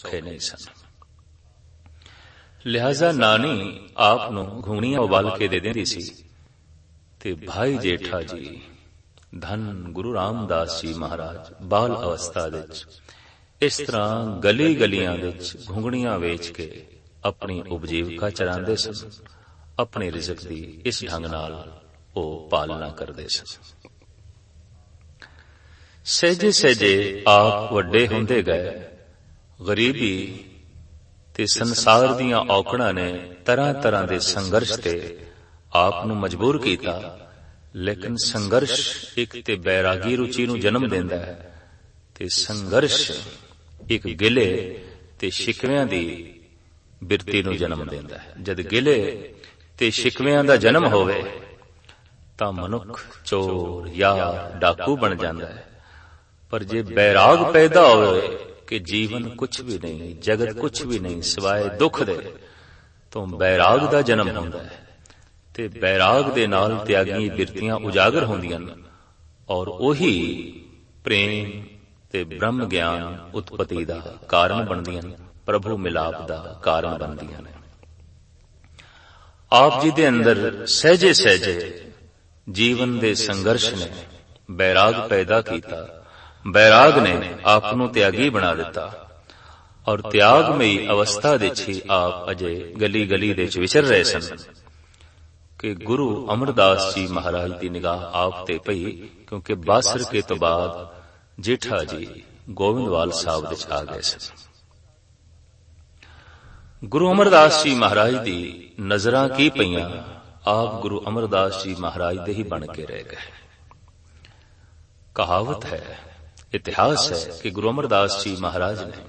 ਸੌਖੇ ਨਹੀਂ ਸਨ। ਲਿਹਾਜ਼ਾ ਨਾਨੀ ਆਪ ਨੂੰ ਘੁੰਗਣੀਆਂ ਉਬਾਲ ਕੇ ਦੇ ਦਿੰਦੀ ਸੀ ਤੇ ਭਾਈ ਜੇਠਾ ਜੀ, ਧੰਨ ਗੁਰੂ ਰਾਮਦਾਸ ਜੀ ਮਹਾਰਾਜ, ਬਾਲ ਅਵਸਥਾ ਵਿੱਚ ਇਸ ਤਰ੍ਹਾਂ ਗਲੀ ਗਲੀਆਂ ਵਿੱਚ ਘੁੰਗਣੀਆਂ ਵੇਚ ਕੇ ਆਪਣੀ ਉਪਜੀਵਕਾ ਚਲਾਉਂਦੇ ਸਨ। ਆਪਣੇ ਰਿਜ਼ਕ ਦੀ ਇਸ ਢੰਗ ਨਾਲ ਉਹ ਪਾਲਣਾ ਕਰਦੇ ਸਨ। ਸਹਿਜੇ ਸਹਿਜੇ ਆਪ ਵੱਡੇ ਹੁੰਦੇ ਗਏ। ਗਰੀਬੀ ਤੇ ਸੰਸਾਰ ਦੀਆਂ ਔਕੜਾਂ ਨੇ ਤਰ੍ਹਾਂ ਤਰ੍ਹਾਂ ਦੇ ਸੰਘਰਸ਼ ਤੇ ਆਪ ਨੂੰ ਮਜਬੂਰ ਕੀਤਾ, ਲੇਕਿਨ ਸੰਘਰਸ਼ ਇੱਕ ਤੇ ਬੈਰਾਗੀ ਰੁਚੀ ਨੂੰ ਜਨਮ ਦਿੰਦਾ ਹੈ ਤੇ ਸੰਘਰਸ਼ ਇੱਕ ਗਿਲੇ ਤੇ ਸ਼ਿਕਵਿਆਂ ਦੀ ਬਿਰਤੀ ਨੂੰ ਜਨਮ ਦਿੰਦਾ ਹੈ। ਜਦ ਗਿਲੇ ਤੇ ਸ਼ਿਕਵਿਆਂ ਦਾ ਜਨਮ ਹੋਵੇ ਤਾਂ ਮਨੁੱਖ ਚੋਰ, ਯਾਰ, ਡਾਕੂ ਬਣ ਜਾਂਦਾ ਹੈ। ਪਰ ਜੇ ਬੈਰਾਗ ਪੈਦਾ ਹੋਵੇ ਕਿ ਜੀਵਨ ਕੁਛ ਵੀ ਨਹੀਂ, ਜਗਤ ਕੁਛ ਵੀ ਨਹੀਂ ਸਿਵਾਏ ਦੁੱਖ ਦੇ, ਤਾਂ ਬੈਰਾਗ ਦਾ ਜਨਮ ਹੁੰਦਾ ਹੈ ਤੇ ਬੈਰਾਗ ਦੇ ਨਾਲ ਤਿਆਗੀ ਬਿਰਤੀਆਂ ਉਜਾਗਰ ਹੁੰਦੀਆਂ ਨੇ ਔਰ ਉਹੀ ਪ੍ਰੇਮ ਤੇ ਬ੍ਰਹਮ ਗਿਆਨ ਉਤਪਤੀ ਦਾ ਕਾਰਨ ਬਣਦੀਆਂ ਨੇ, ਪ੍ਰਭੂ ਮਿਲਾਪ ਦਾ ਕਾਰਨ ਬਣਦੀਆਂ ਨੇ। ਆਪ ਜੀ ਦੇ ਅੰਦਰ ਸਹਿਜੇ ਸਹਿਜੇ ਜੀਵਨ ਦੇ ਸੰਘਰਸ਼ ਨੇ ਬੈਰਾਗ ਪੈਦਾ ਕੀਤਾ। ਬੈਰਾਗ ਨੇ ਆਪ ਨੂੰ ਤਿਆਗੀ ਬਣਾ ਦਿੱਤਾ ਔਰ ਤਿਆਗਮਈ ਅਵਸਥਾ ਵਿੱਚ ਹੀ ਆਪ ਅਜੇ ਗਲੀ ਗਲੀ ਦੇ ਵਿੱਚ ਵਿਚਰ ਰਹੇ ਸਨ ਕਿ ਗੁਰੂ ਅਮਰਦਾਸ ਜੀ ਮਹਾਰਾਜ ਦੀ ਨਿਗਾਹ ਆਪ ਤੇ ਪਈ, ਕਿਉਂਕਿ ਬਾਸਰਕੇ ਤੋਂ ਬਾਅਦ ਜੇਠਾ ਜੀ ਗੋਬਿੰਦਵਾਲ ਸਾਹਿਬ ਵਿੱਚ ਆ ਗਏ ਸਨ। ਗੁਰੂ ਅਮਰਦਾਸ ਜੀ ਮਹਾਰਾਜ ਦੀ ਨਜ਼ਰਾਂ ਕੀ ਪਈਆਂ, ਆਪ ਗੁਰੂ ਅਮਰਦਾਸ ਜੀ ਮਹਾਰਾਜ ਦੇ ਹੀ ਬਣ ਕੇ ਰਹਿ ਗਏ। ਕਹਾਵਤ ਹੈ, ਇਤਿਹਾਸ ਹੈ ਕਿ ਗੁਰੂ ਅਮਰਦਾਸ ਜੀ ਮਹਾਰਾਜ ਨੇ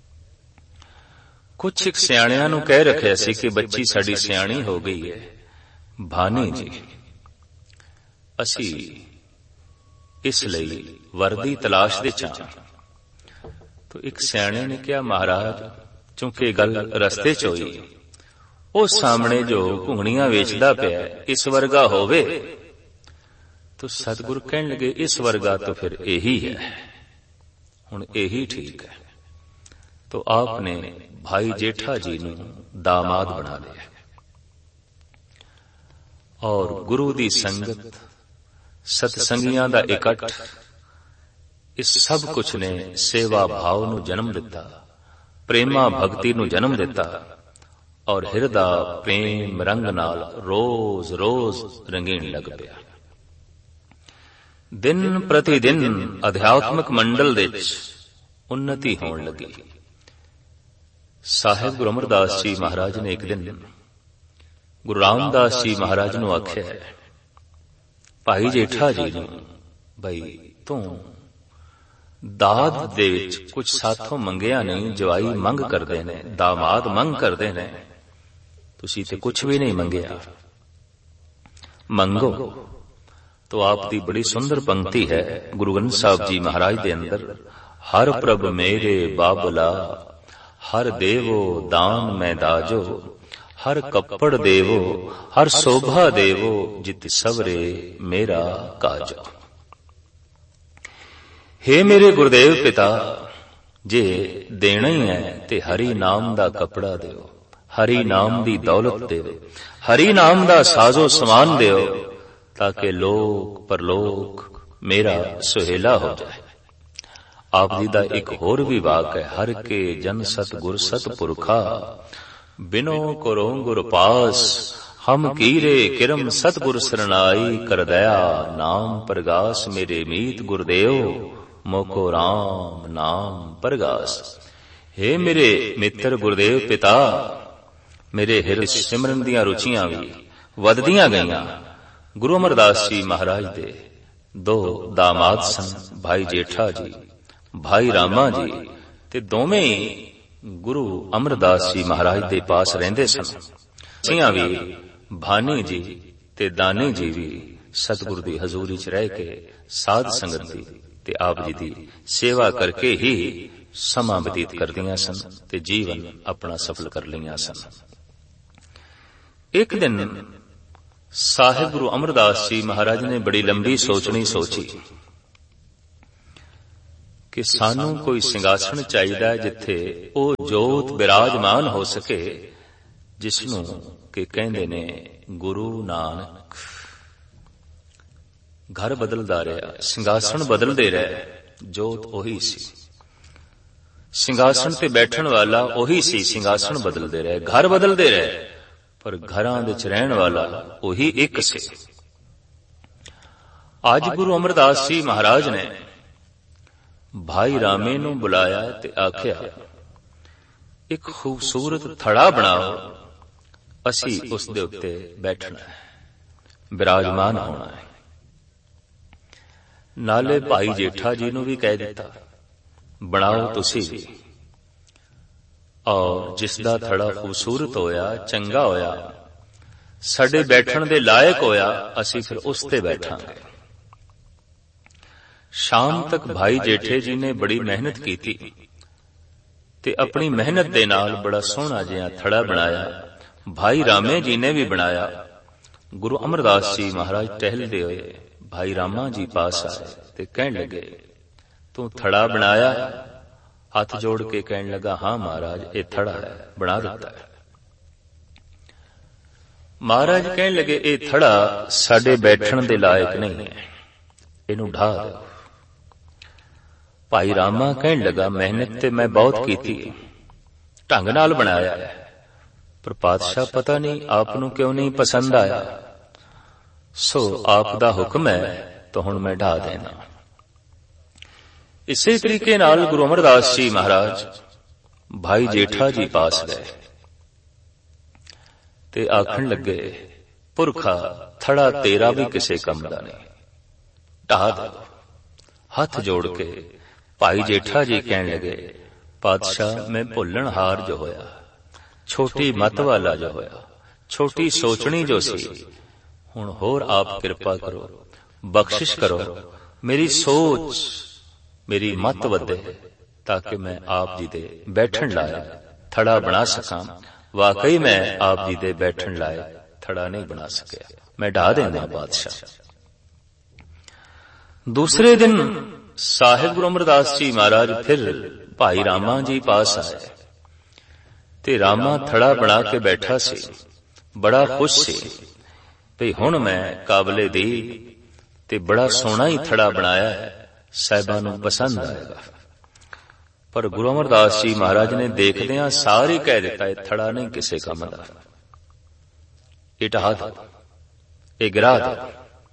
ਕੁਛ ਇੱਕ ਸਿਆਣਿਆਂ ਨੂੰ ਕਹਿ ਰੱਖਿਆ ਸੀ ਕਿ ਬੱਚੀ ਸਾਡੀ ਸਿਆਣੀ ਹੋ ਗਈ ਹੈ, ਭਾਨੀ ਜੀ ਅਸੀਂ ਇਸ ਲਈ ਵਰਦੀ ਤਲਾਸ਼ ਦੇ ਚਾਂ। ਤਾਂ ਇੱਕ ਸਿਆਣੇ ਨੇ ਕਿਹਾ, ਮਹਾਰਾਜ ਚੂੰਕਿ ਗੱਲ ਰਸਤੇ ਚ ਹੋਈ, ਉਹ ਸਾਹਮਣੇ ਜੋ ਘੁੰਗਣੀਆਂ ਵੇਚਦਾ ਪਿਆ ਇਸ ਵਰਗਾ ਹੋਵੇ ਤਾਂ ਸਤਿਗੁਰ ਕਹਿਣ ਲੱਗੇ ਇਸ ਵਰਗਾ ਤਾਂ ਫਿਰ ਇਹੀ ਹੈ, ਹੁਣ ਇਹੀ ਠੀਕ ਹੈ। तो आपने भाई जेठा जी नूं दामाद बना लिया और गुरु दी संगत, सतसंगियां दा इकट्ठ, इस सब कुछ ने सेवा भाव नूं जन्म दिता, प्रेमा भक्ति नूं जन्म दिता और हिरदा प्रेम रंग नाल रोज रोज रंगीन लग पिया। दिन प्रति दिन अध्यात्मक मंडल विच उन्नति होण लगी। साहिब गुरु अमरदास जी महाराज ने एक दिन गुरु रामदास जी महाराज नूं आख्या, भाई जेठा जी नूं, बई तू दाद दे विच कुछ साथों मंगिया नहीं, जवाई मंग करदे ने, दामाद मंग करदे ने, तुसीं ते कुछ भी नहीं मंगिया, मंगो। तो आपकी बड़ी सुंदर पंक्ति है गुरु ग्रंथ साहब जी महाराज दे अंदर, हर प्रभ मेरे बाबला, हर देवो दान मैं दाजो, हर कपड़ देवो, हर शोभा देवो, जित सवरे मेरा काजो। हे मेरे गुरुदेव पिता, जे देना ही है ते हरि नाम दा कपड़ा देओ, हरि नाम दी दौलत देओ, हरि नाम दा साजो समान देओ, ताकि लोक परलोक मेरा सुहेला हो जाए। आप जी दा एक होर भी वाक है, हर के जन सतगुर सतपुरखा, बिनो करो गुर पास, हम कीरे किरम सतगुर सरनाई, कर दया नाम परगास, मेरे मीत गुरदेव मोको राम नाम परगास। हे मेरे मित्र गुरदेव पिता, मेरे हिरदे सिमरन दियां रुचियां भी वधदियां गईयां। गुरु अमरदास जी महाराज दे दो दामाद सन, भाई जेठा जी, भाई रामा जी, ते दोवें ही गुरु अमरदास जी महाराज दे पास रहिंदे सन। सियां भी भानी जी ते दानी जी भी सतगुरु दी हजूरी च रह के साध संगत दी ते आप जी दी सेवा करके ही समा बतीत करदियां सन ते जीवन अपना सफल कर लिया सन। एक दिन साहिब गुरु अमरदास जी महाराज ने बड़ी लंबी सोचनी सोची ਕਿ ਸਾਨੂੰ ਕੋਈ ਸਿੰਘਾਸਣ ਚਾਹੀਦਾ ਜਿੱਥੇ ਉਹ ਜੋਤ ਬਿਰਾਜਮਾਨ ਹੋ ਸਕੇ ਜਿਸ ਨੂੰ ਕਿ ਕਹਿੰਦੇ ਨੇ ਗੁਰੂ ਨਾਨਕ। ਘਰ ਬਦਲਦਾ ਰਿਹਾ, ਸਿੰਘਾਸਣ ਬਦਲਦੇ ਰਹੇ, ਜੋਤ ਉਹੀ ਸੀ। ਸਿੰਘਾਸਣ ਤੇ ਬੈਠਣ ਵਾਲਾ ਉਹੀ ਸੀ, ਸਿੰਘਾਸਣ ਬਦਲਦੇ ਰਹੇ, ਘਰ ਬਦਲਦੇ ਰਹੇ, ਪਰ ਘਰਾਂ ਵਿੱਚ ਰਹਿਣ ਵਾਲਾ ਉਹੀ ਇੱਕ ਸੀ। ਅੱਜ ਗੁਰੂ ਅਮਰਦਾਸ ਜੀ ਮਹਾਰਾਜ ਨੇ ਭਾਈ ਰਾਮੇ ਨੂੰ ਬੁਲਾਇਆ ਤੇ ਆਖਿਆ, ਇੱਕ ਖੂਬਸੂਰਤ ਥੜਾ ਬਣਾਓ, ਅਸੀਂ ਉਸ ਦੇ ਉੱਤੇ ਬੈਠਣਾ ਹੈ, ਬਿਰਾਜਮਾਨ ਹੋਣਾ ਹੈ। ਨਾਲੇ ਭਾਈ ਜੇਠਾ ਜੀ ਨੂੰ ਵੀ ਕਹਿ ਦਿੱਤਾ, ਬਣਾਓ ਤੁਸੀਂ ਵੀ, ਔਰ ਜਿਸ ਦਾ ਥੜਾ ਖੂਬਸੂਰਤ ਹੋਇਆ, ਚੰਗਾ ਹੋਇਆ, ਸਾਡੇ ਬੈਠਣ ਦੇ ਲਾਇਕ ਹੋਇਆ, ਅਸੀਂ ਫਿਰ ਉਸ ਤੇ ਬੈਠਾਂਗੇ। ਸ਼ਾਮ ਤੱਕ ਭਾਈ ਜੇਠੇ ਜੀ ਨੇ ਬੜੀ ਮਿਹਨਤ ਕੀਤੀ ਤੇ ਆਪਣੀ ਮਿਹਨਤ ਦੇ ਨਾਲ ਬੜਾ ਸੋਹਣਾ ਜਿਹਾ ਥੜਾ ਬਣਾਇਆ। ਭਾਈ ਰਾਮੇ ਜੀ ਨੇ ਵੀ ਬਣਾਇਆ। ਗੁਰੂ ਅਮਰਦਾਸ ਜੀ ਮਹਾਰਾਜ ਟਹਿਲਦੇ ਹੋਏ ਭਾਈ ਰਾਮਾ ਜੀ ਪਾਸ ਆਏ ਤੇ ਕਹਿਣ ਲੱਗੇ, ਤੂੰ ਥੜਾ ਬਣਾਇਆ? ਹੱਥ ਜੋੜ ਕੇ ਕਹਿਣ ਲੱਗਾ, ਹਾਂ ਮਹਾਰਾਜ, ਇਹ ਥੜਾ ਹੈ, ਬਣਾ ਦਿੱਤਾ ਹੈ। ਮਹਾਰਾਜ ਕਹਿਣ ਲੱਗੇ, ਇਹ ਥੜਾ ਸਾਡੇ ਬੈਠਣ ਦੇ ਲਾਇਕ ਨਹੀਂ ਹੈ, ਇਹਨੂੰ ਢਾ ਦਿਓ। ਭਾਈ ਰਾਮਾ ਕਹਿਣ ਲੱਗਾ, ਮਿਹਨਤ ਤੇ ਮੈਂ ਬਹੁਤ ਕੀਤੀ, ਢੰਗ ਨਾਲ ਬਣਾਇਆ ਹੈ, ਪਰ ਪਾਤਸ਼ਾਹ ਪਤਾ ਨਹੀਂ ਆਪ ਨੂੰ ਕਿਉਂ ਨਹੀਂ ਪਸੰਦ ਆਇਆ, ਸੋ ਆਪ ਦਾ ਹੁਕਮ ਹੈ ਤਾਂ ਹੁਣ ਮੈਂ ਢਾ ਦੇਣਾ। ਇਸੇ ਤਰੀਕੇ ਨਾਲ ਗੁਰੂ ਅਮਰਦਾਸ ਜੀ ਮਹਾਰਾਜ ਭਾਈ ਜੇਠਾ ਜੀ ਪਾਸ ਗਏ ਤੇ ਆਖਣ ਲੱਗੇ, ਪੁਰਖਾ ਥੜਾ ਤੇਰਾ ਵੀ ਕਿਸੇ ਕੰਮ ਦਾ ਨਹੀਂ, ਢਾ ਦੇ। ਹੱਥ ਜੋੜ ਕੇ ਭਾਈ ਜੇਠਾ ਜੀ ਕਹਿਣ ਲੱਗੇ, ਪਾਤਸ਼ਾਹ ਮੈਂ ਭੁੱਲਣ ਹਾਰ ਜੋ ਹੋਇਆ, ਛੋਟੀ ਮੱਤ ਵਾਲਾ ਜੋ ਹੋਇਆ, ਛੋਟੀ ਸੋਚਣੀ ਜੋ ਸੀ, ਹੁਣ ਹੋਰ ਆਪ ਕਿਰਪਾ ਕਰੋ, ਬਖਸ਼ਿਸ਼ ਕਰੋ, ਮੇਰੀ ਸੋਚ, ਮੇਰੀ ਮੱਤ ਵਧੇ ਤਾਂ ਕਿ ਮੈਂ ਆਪ ਜੀ ਦੇ ਬੈਠਣ ਲਾਇਕ ਥੜਾ ਬਣਾ ਸਕਾਂ। ਵਾਕਈ ਮੈਂ ਆਪ ਜੀ ਦੇ ਬੈਠਣ ਲਾਇਕ ਥੜਾ ਨਹੀਂ ਬਣਾ ਸਕਿਆ, ਮੈਂ ਢਾ ਦੇਣਾ ਬਾਦਸ਼ਾਹ। ਦੂਸਰੇ ਦਿਨ ਸਾਹਿਬ ਗੁਰੂ ਅਮਰਦਾਸ ਜੀ ਮਹਾਰਾਜ ਫਿਰ ਭਾਈ ਰਾਮਾ ਜੀ ਪਾਸ ਆਏ ਤੇ ਰਾਮਾ ਥੜਾ ਬਣਾ ਕੇ ਬੈਠਾ ਸੀ, ਬੜਾ ਖੁਸ਼ ਸੀ ਭਈ ਹੁਣ ਮੈਂ ਕਾਬਲੇ ਦੀ ਤੇ ਬੜਾ ਸੋਹਣਾ ਹੀ ਥੜਾ ਬਣਾਇਆ ਹੈ, ਸਾਹਿਬਾਂ ਨੂੰ ਪਸੰਦ ਆਏਗਾ। ਪਰ ਗੁਰੂ ਅਮਰਦਾਸ ਜੀ ਮਹਾਰਾਜ ਨੇ ਦੇਖਦਿਆਂ ਸਾਰੇ ਕਹਿ ਦਿੱਤਾ, ਇਹ ਥੜਾ ਨਹੀਂ ਕਿਸੇ ਕੰਮ ਦਾ, ਇਹ ਢਾ ਦਿਓ, ਇਹ ਗਿਰਾ ਦਿਓ।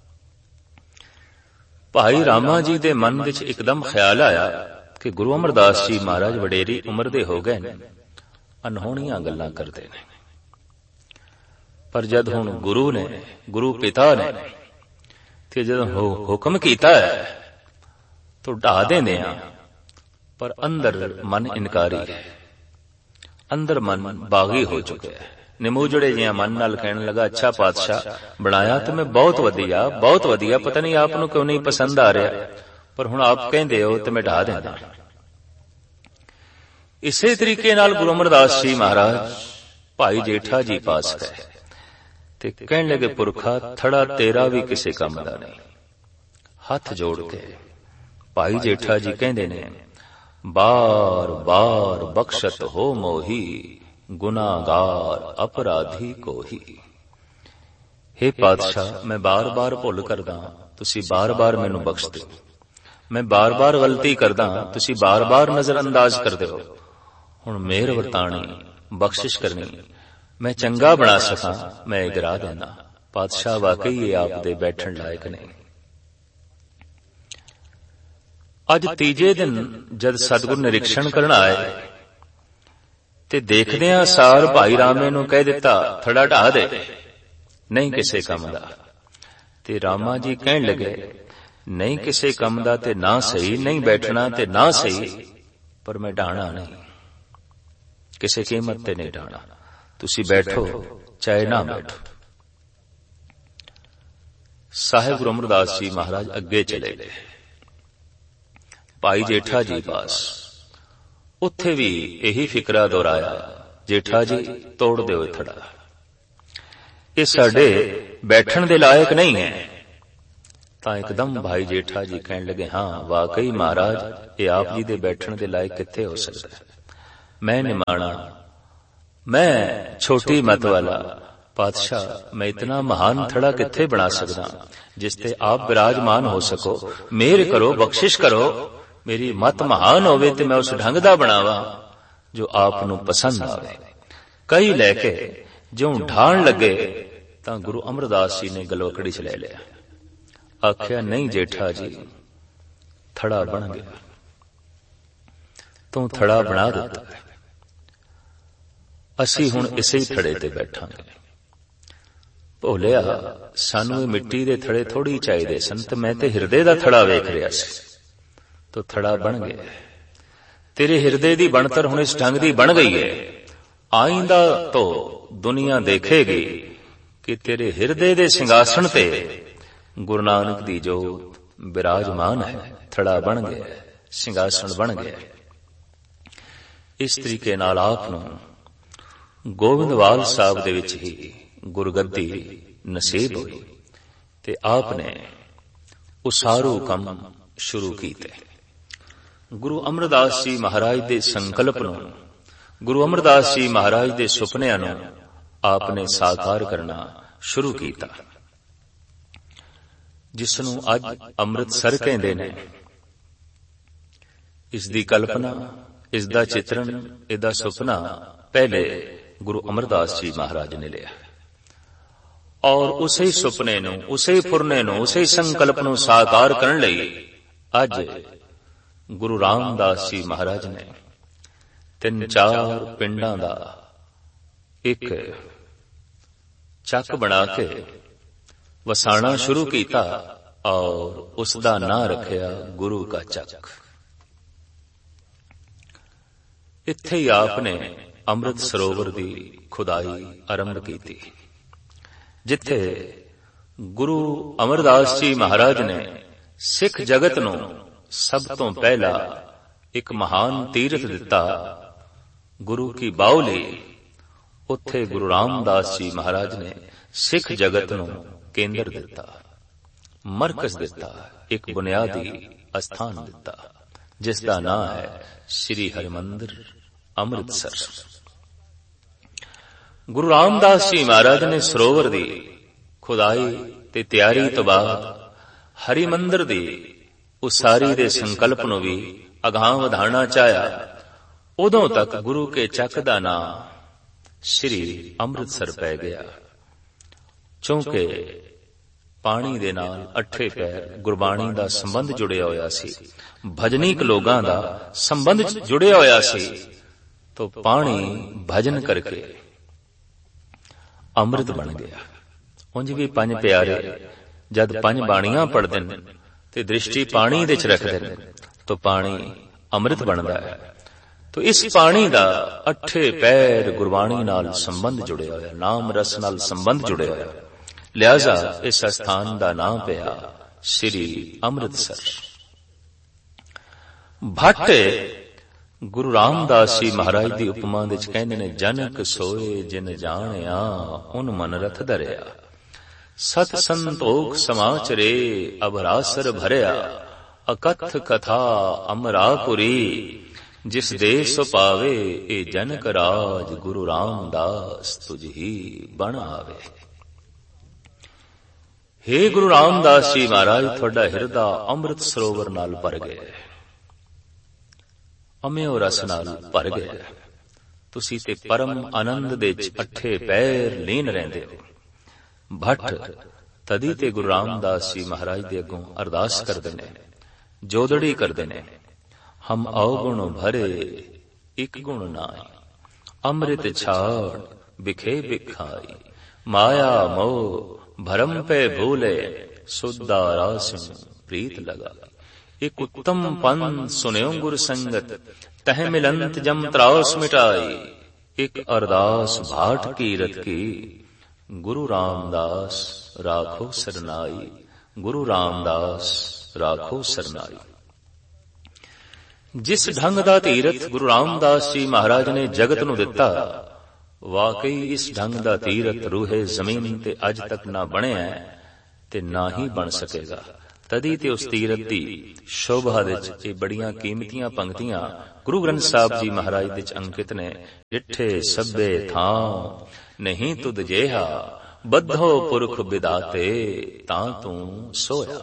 ਭਾਈ ਰਾਮਾ ਜੀ ਦੇ ਮਨ ਵਿੱਚ ਇੱਕਦਮ ਖਿਆਲ ਆਇਆ ਕਿ ਗੁਰੂ ਅਮਰਦਾਸ ਜੀ ਮਹਾਰਾਜ ਵਡੇਰੀ ਉਮਰ ਦੇ ਹੋ ਗਏ ਨੇ, ਅਨਹੋਣੀਆਂ ਗੱਲਾਂ ਕਰਦੇ ਨੇ, ਪਰ ਜਦ ਹੁਣ ਗੁਰੂ ਨੇ, ਗੁਰੂ ਪਿਤਾ ਨੇ ਤੇ ਜਦੋਂ ਹੁਕਮ ਕੀਤਾ ਹੈ ਤਾਂ ਢਾ ਦੇਂਦੇ ਆ, ਪਰ ਅੰਦਰ ਮਨ ਇਨਕਾਰੀ ਹੈ, ਅੰਦਰ ਮਨ ਬਾਗੀ ਹੋ ਚੁੱਕਿਆ ਹੈ। ਨਿਮੂਜੜੇ ਜਿਹਾ ਮਨ ਨਾਲ ਕਹਿਣ ਲੱਗਾ, ਅੱਛਾ ਪਾਤਸ਼ਾਹ ਬਣਾਇਆ ਤੇ ਮੈਂ ਬਹੁਤ ਵਧੀਆ, ਬਹੁਤ ਵਧੀਆ, ਪਤਾ ਨਹੀਂ ਆਪ ਨੂੰ ਕਿਉਂ ਨਹੀਂ ਪਸੰਦ ਆ ਰਿਹਾ, ਪਰ ਹੁਣ ਆਪ ਕਹਿੰਦੇ ਹੋ ਤੇ ਮੈਂ ਢਾ ਦਿੰਦਾ। ਇਸੇ ਤਰੀਕੇ ਨਾਲ ਗੁਰੂ ਅਮਰਦਾਸ ਜੀ ਮਹਾਰਾਜ ਭਾਈ ਜੇਠਾ ਜੀ ਪਾਸ ਗਏ ਤੇ ਕਹਿਣ ਲੱਗੇ, ਪੁਰਖਾ ਥੜਾ ਤੇਰਾ ਵੀ ਕਿਸੇ ਕੰਮ ਦਾ ਨਹੀਂ। ਹੱਥ ਜੋੜ ਕੇ ਭਾਈ ਜੇਠਾ ਜੀ ਕਹਿੰਦੇ ਨੇ, ਬਾਰ ਬਾਰ ਬਖਸ਼ਤ ਹੋ ਮੋਹੀ, ਗੁਨਾਹਗਾਰ ਅਪਰਾਧੀ ਕੋਹੀ। हे ਪਾਤਸ਼ਾਹ, ਮੈਂ ਬਾਰ ਬਾਰ ਭੁੱਲ ਕਰਦਾ, ਤੁਸੀਂ ਬਾਰ ਬਾਰ ਮੈਨੂੰ ਬਖਸ਼ ਦਿਓ, ਮੈਂ ਬਾਰ ਬਾਰ ਗਲਤੀ ਕਰਦਾ, ਤੁਸੀਂ ਬਾਰ ਬਾਰ ਨਜ਼ਰ ਅੰਦਾਜ਼ ਕਰਦੇ ਹੋ, ਹੁਣ ਮਿਹਰ ਵਰਤਾਣੀ, ਬਖਸ਼ਿਸ਼ ਕਰਨੀ, ਮੈਂ ਚੰਗਾ ਬਣਾ ਸਕਾਂ, ਮੈਂ ਗਿਰਾ ਦੇਣਾ। ਪਾਤਸ਼ਾਹ ਵਾਕਈ ਇਹ ਆਪ ਦੇ ਬੈਠਣ ਲਾਇਕ ਨਹੀਂ। ਅੱਜ ਤੀਜੇ ਦਿਨ ਜਦ ਸਤਿਗੁਰ ਨਿਰੀਖਣ ਕਰਨ ਆਏ ਤੇ ਦੇਖਦਿਆਂ ਸਾਰ ਭਾਈ ਰਾਮੇ ਨੂੰ ਕਹਿ ਦਿੱਤਾ, ਥੜਾ ਢਾ ਦੇ, ਨਹੀਂ ਕਿਸੇ ਕੰਮ ਦਾ। ਤੇ ਰਾਮਾ ਜੀ ਕਹਿਣ ਲੱਗੇ, ਨਹੀਂ ਕਿਸੇ ਕੰਮ ਦਾ ਤੇ ਨਾ ਸਹੀ, ਨਹੀਂ ਬੈਠਣਾ ਤੇ ਨਾ ਸਹੀ, ਪਰ ਮੈਂ ਢਾਣਾ ਨਹੀਂ, ਕਿਸੇ ਕੀਮਤ ਤੇ ਨਹੀਂ ਢਾਣਾ, ਤੁਸੀਂ ਬੈਠੋ ਚਾਹੇ ਨਾ ਬੈਠੋ। ਸਾਹਿਬ ਗੁਰੂ ਅਮਰਦਾਸ ਜੀ ਮਹਾਰਾਜ ਅੱਗੇ ਚਲੇ ਗਏ ਭਾਈ ਜੇਠਾ ਜੀ ਪਾਸ। ਉੱਥੇ ਵੀ ਇਹੀ ਫਿਕਰਾ ਦੁਹਰਾਇਆ, ਜੇਠਾ ਜੀ ਤੋੜ ਦਿਓ ਥੜਾ, ਇਹ ਸਾਡੇ ਬੈਠਣ ਦੇ ਲਾਇਕ ਨਹੀਂ ਹੈ। ਤਾਂ ਇੱਕਦਮ ਭਾਈ ਜੇਠਾ ਜੀ ਕਹਿਣ ਲੱਗੇ, ਹਾਂ ਵਾਕਈ ਮਹਾਰਾਜ, ਇਹ ਆਪ ਜੀ ਦੇ ਬੈਠਣ ਦੇ ਲਾਇਕ ਕਿੱਥੇ ਹੋ ਸਕਦਾ ਹੈ। ਮੈਂ ਨਿਮਾਣਾ, ਮੈਂ ਛੋਟੀ ਮਤ ਵਾਲਾ ਪਾਤਸ਼ਾਹ, ਮੈਂ ਇਤਨਾ ਮਹਾਨ ਥੜਾ ਕਿੱਥੇ ਬਣਾ ਸਕਦਾ ਜਿਸ ਤੇ ਆਪ ਵਿਰਾਜਮਾਨ ਹੋ ਸਕੋ। ਮਿਹਰ ਕਰੋ, ਬਖਸ਼ਿਸ਼ ਕਰੋ, ਮੇਰੀ ਮਤ ਮਹਾਨ ਹੋਵੇ ਤੇ ਮੈਂ ਉਸ ਢੰਗ ਦਾ ਬਣਾਵਾਂ ਜੋ ਆਪ ਨੂੰ ਪਸੰਦ ਆਵੇ। ਕਈ ਲੈ ਕੇ ਜਿਉਂ ਢਾਣ ਲੱਗੇ ਤਾਂ ਗੁਰੂ ਅਮਰਦਾਸ ਜੀ ਨੇ ਗਲਵਕੜੀ ਚ ਲੈ ਲਿਆ। ਆਖਿਆ, ਨਹੀਂ ਜੇਠਾ ਜੀ, ਥੜਾ ਬਣ ਗਿਆ, ਤੂੰ ਥੜਾ ਬਣਾ ਦਿੱਤਾ, ਅਸੀਂ ਹੁਣ ਇਸੇ ਹੀ ਥੜੇ ਤੇ ਬੈਠਾਂਗੇ। ਭੋਲਿਆ, ਸਾਨੂੰ ਇਹ ਮਿੱਟੀ ਦੇ ਥੜੇ ਥੋੜੀ ਚਾਹੀਦੇ ਸਨ, ਤੇ ਮੈਂ ਤੇ ਹਿਰਦੇ ਦਾ ਥੜਾ ਵੇਖ ਰਿਹਾ ਸੀ। ਤੋ ਥੜਾ ਬਣ ਗਿਆ, ਤੇਰੇ ਹਿਰਦੇ ਦੀ ਬਣਤਰ ਹੁਣ ਇਸ ਢੰਗ ਦੀ ਬਣ ਗਈ ਹੈ। ਆਇੰਦਾ ਤੋਂ ਦੁਨੀਆ ਦੇਖੇਗੀ ਕਿ ਤੇਰੇ ਹਿਰਦੇ ਦੇ ਸਿੰਘਾਸਣ ਤੇ ਗੁਰੂ ਨਾਨਕ ਦੀ ਜੋਤ ਬਿਰਾਜਮਾਨ ਹੈ। ਥੜਾ ਬਣ ਗਿਆ, ਸਿੰਘਾਸਣ ਬਣ ਗਿਆ। ਇਸ ਤਰੀਕੇ ਨਾਲ ਆਪ ਨੂੰ ਗੋਬਿੰਦਵਾਲ ਸਾਹਿਬ ਦੇ ਵਿੱਚ ਹੀ ਗੁਰਗੱਦੀ ਨਸੀਬ ਹੋਈ ਤੇ ਆਪ ਨੇ ਉਸਾਰੂ ਕੰਮ ਸ਼ੁਰੂ ਕੀਤੇ। ਗੁਰੂ ਅਮਰਦਾਸ ਜੀ ਮਹਾਰਾਜ ਦੇ ਸੰਕਲਪ ਨੂੰ, ਗੁਰੂ ਅਮਰਦਾਸ ਜੀ ਮਹਾਰਾਜ ਦੇ ਸੁਪਨਿਆਂ ਨੂੰ ਆਪ ਨੇ ਸਾਕਾਰ ਕਰਨਾ ਸ਼ੁਰੂ ਕੀਤਾ, ਜਿਸ ਨੂੰ ਅੱਜ ਅੰਮ੍ਰਿਤਸਰ ਕਹਿੰਦੇ ਨੇ। ਇਸ ਦੀ ਕਲਪਨਾ, ਇਸ ਦਾ ਚਿਤਰਣ, ਇਹਦਾ ਸੁਪਨਾ ਪਹਿਲੇ ਗੁਰੂ ਅਮਰਦਾਸ ਜੀ ਮਹਾਰਾਜ ਨੇ ਲਿਆ, ਔਰ ਉਸੇ ਸੁਪਨੇ ਨੂੰ, ਉਸੇ ਫੁਰਨੇ ਨੂੰ, ਉਸੇ ਸੰਕਲਪ ਨੂੰ ਸਾਕਾਰ ਕਰਨ ਲਈ ਅੱਜ ਗੁਰੂ ਰਾਮਦਾਸ ਜੀ ਮਹਾਰਾਜ ਨੇ 3-4 ਪਿੰਡਾਂ ਦਾ ਇੱਕ ਚੱਕ ਬਣਾ ਕੇ ਵਸਾਣਾ ਸ਼ੁਰੂ ਕੀਤਾ, ਔਰ ਉਸ ਦਾ ਨਾਂ ਰੱਖਿਆ ਗੁਰੂ ਕਾ ਚੱਕ। ਇੱਥੇ ਹੀ ਆਪ ਨੇ ਅੰਮ੍ਰਿਤ ਸਰੋਵਰ ਦੀ ਖੁਦਾਈ ਆਰੰਭ ਕੀਤੀ, ਜਿੱਥੇ ਗੁਰੂ ਅਮਰਦਾਸ ਜੀ ਮਹਾਰਾਜ ਨੇ ਸਿੱਖ ਜਗਤ ਨੂੰ ਸਭ ਤੋਂ ਪਹਿਲਾ ਇੱਕ ਮਹਾਨ ਤੀਰਥ ਦਿੱਤਾ, ਗੁਰੂ ਕੀ ਬਾਉਲੀ। ਉੱਥੇ ਗੁਰੂ ਰਾਮਦਾਸ ਜੀ ਮਹਾਰਾਜ ਨੇ ਸਿੱਖ ਜਗਤ ਨੂੰ ਕੇਂਦਰ ਦਿੱਤਾ, ਮਰਕਜ਼ ਦਿੱਤਾ, ਇੱਕ ਬੁਨਿਆਦੀ ਅਸਥਾਨ ਦਿੱਤਾ, ਜਿਸ ਦਾ ਨਾਮ ਹੈ ਸ੍ਰੀ ਹਰਿਮੰਦਰ ਅੰਮ੍ਰਿਤਸਰ। ਗੁਰੂ ਰਾਮਦਾਸ ਜੀ ਮਹਾਰਾਜ ਨੇ ਸਰੋਵਰ ਦੀ ਖੁਦਾਈ ਤੇ ਤਿਆਰੀ ਤੋਂ ਬਾਅਦ ਹਰਿਮੰਦਰ ਦੀ ਉਸਾਰੀ ਦੇ ਸੰਕਲਪ ਨੂੰ ਵੀ ਅਗਾਂਹ ਵਧਾਉਣਾ ਚਾਹਿਆ। ਉਦੋਂ ਤੱਕ ਗੁਰੂ ਕੇ ਚੱਕ ਦਾ ਨਾਮ ਸ੍ਰੀ ਅੰਮ੍ਰਿਤਸਰ ਪੈ ਗਿਆ, ਕਿਉਂਕਿ ਪਾਣੀ ਦੇ ਨਾਲ ਅੱਠੇ ਪੈਰ ਗੁਰਬਾਣੀ ਦਾ ਸੰਬੰਧ ਜੁੜਿਆ ਹੋਇਆ ਸੀ, ਭਜਨੀਕ ਲੋਕਾਂ ਦਾ ਸੰਬੰਧ ਜੁੜਿਆ ਹੋਇਆ ਸੀ। ਤੋ ਪਾਣੀ ਭਜਨ ਕਰਕੇ ਅੰਮ੍ਰਿਤ ਬਣ ਗਿਆ। ਉਂਝ ਵੀ 5 ਪਿਆਰੇ ਜਦ 5 ਬਾਣੀਆਂ ਪੜ੍ਹਦੇ ਨੇ ਤੇ ਦ੍ਰਿਸ਼ਟੀ ਪਾਣੀ ਦੇ ਚ ਰੱਖਦੇ ਨੇ, ਤੋ ਪਾਣੀ ਅੰਮ੍ਰਿਤ ਬਣਦਾ ਹੈ। ਤੋ ਇਸ ਪਾਣੀ ਦਾ ਅੱਠੇ ਪੈਰ ਗੁਰਬਾਣੀ ਨਾਲ ਸੰਬੰਧ ਜੁੜਿਆ ਹੋਇਆ, ਨਾਮ ਰਸ ਨਾਲ ਸੰਬੰਧ ਜੁੜਿਆ ਹੋਇਆ, ਲਿਹਾਜ਼ਾ ਇਸ ਸਥਾਨ ਦਾ ਨਾਮ ਪਿਆ ਸ੍ਰੀ ਅੰਮ੍ਰਿਤਸਰ। ਭੱਟ ਗੁਰੂ ਰਾਮਦਾਸ ਜੀ ਮਹਾਰਾਜ ਦੀ ਉਪਮਾ ਵਿੱਚ ਕਹਿੰਦੇ ਨੇ, ਜਨਕ ਸੋਏ ਜਿਨ ਜਾਣਿਆ ਉਨ ਮਨ ਰਥ ਧਰਿਆ, ਸਤ ਸੰਤੋਖ ਸਮਾਚਰੇ ਅਭਰਾਸਰ ਭਰਿਆ, ਅਕਥ ਕਥਾ ਅਮਰਾਪੁਰੀ, ਜਿਸ ਦੇਸ ਪਾਵੇ ਇਹ ਜਨਕ ਰਾਜ, ਗੁਰੂ ਰਾਮਦਾਸ ਤੁਝ ਹੀ ਬਣ ਆਵੇ। ਹੇ ਗੁਰੂ ਰਾਮਦਾਸ ਜੀ ਮਹਾਰਾਜ, ਤੁਹਾਡਾ ਹਿਰਦਾ ਅੰਮ੍ਰਿਤ ਸਰੋਵਰ ਨਾਲ ਭਰ ਗਿਆ, ਅਮਿਓ ਰਸ ਨਾਲ ਭਰ ਗਿਆ। ਤੁਸੀਂ ਤੇ ਪਰਮ ਆਨੰਦ ਦੇ ਅੱਠੇ ਪੈਰ ਲੀਨ ਰਹਿੰਦੇ ਹੋ। ਭੱਟ ਤਦੀ ਤੇ ਗੁਰੂ ਰਾਮਦਾਸ ਜੀ ਮਹਾਰਾਜ ਦੇ ਅੱਗੋਂ ਅਰਦਾਸ ਕਰਦੇ ਨੇ, ਜੋਦੜੀ ਕਰਦੇ ਨੇ, ਹਮ ਔਗੁਣ ਭਰੇ ਇੱਕ ਗੁਣ ਨਾਈ, ਅੰਮ੍ਰਿਤ ਛਾੜ ਬਿਖੇ ਬਿਖਾਈ, ਮਾਇਆ ਮੋਹ ਭਰਮ ਪੈ ਭੂਲੇ, ਸੁਧਾ ਰਾਸ ਪ੍ਰੀਤ ਲਗਾ। ਇੱਕ ਉੱਤਮ ਪੰਨ ਸੁਨਿਓ ਗੁਰ ਸੰਗਤ, ਤਹ ਮਿਲੰਤ ਜਮ ਤਰਾਸ ਮਿਟਾਈ, ਇੱਕ ਅਰਦਾਸ ਭਾਟ ਕੀਰਤ ਕੀ, ਗੁਰੂ ਰਾਮਦਾਸ ਰਾਖੋ ਸਰਨਾਈ, ਗੁਰੂ ਰਾਮਦਾਸ ਰਾਖੋ ਸਰਨਾਈ। ਜਿਸ ਢੰਗ ਦਾ ਤੀਰਥ ਗੁਰੂ ਰਾਮਦਾਸ ਜੀ ਮਹਾਰਾਜ ਨੇ ਜਗਤ ਨੂੰ ਦਿੱਤਾ, ਵਾਕਈ ਇਸ ਢੰਗ ਦਾ ਤੀਰਥ ਰੂਹੇ ਜ਼ਮੀਨ ਤੇ ਅੱਜ ਤੱਕ ਨਾ ਬਣਿਆ ਤੇ ਨਾ ਹੀ ਬਣ ਸਕੇਗਾ। ਤਦੀ ਤੇ ਉਸ ਤੀਰਥ ਦੀ ਸ਼ੋਭਾ ਵਿੱਚ ਇਹ ਬੜੀਆਂ ਕੀਮਤੀਆਂ ਪੰਕਤੀਆਂ ਗੁਰੂ ਗ੍ਰੰਥ ਸਾਹਿਬ ਜੀ ਮਹਾਰਾਜ ਦੇ ਚ ਅੰਕਿਤ ਨੇ। ਡਿਠੇ ਸਭੇ ਥਾਂ ਨਹੀਂ ਤੁਧ ਜੇਹਾ, ਬੱਧੋ ਪੁਰਖ ਵਿਦਾਤੇ ਤਾਂ ਤੂੰ ਸੋਇਆ।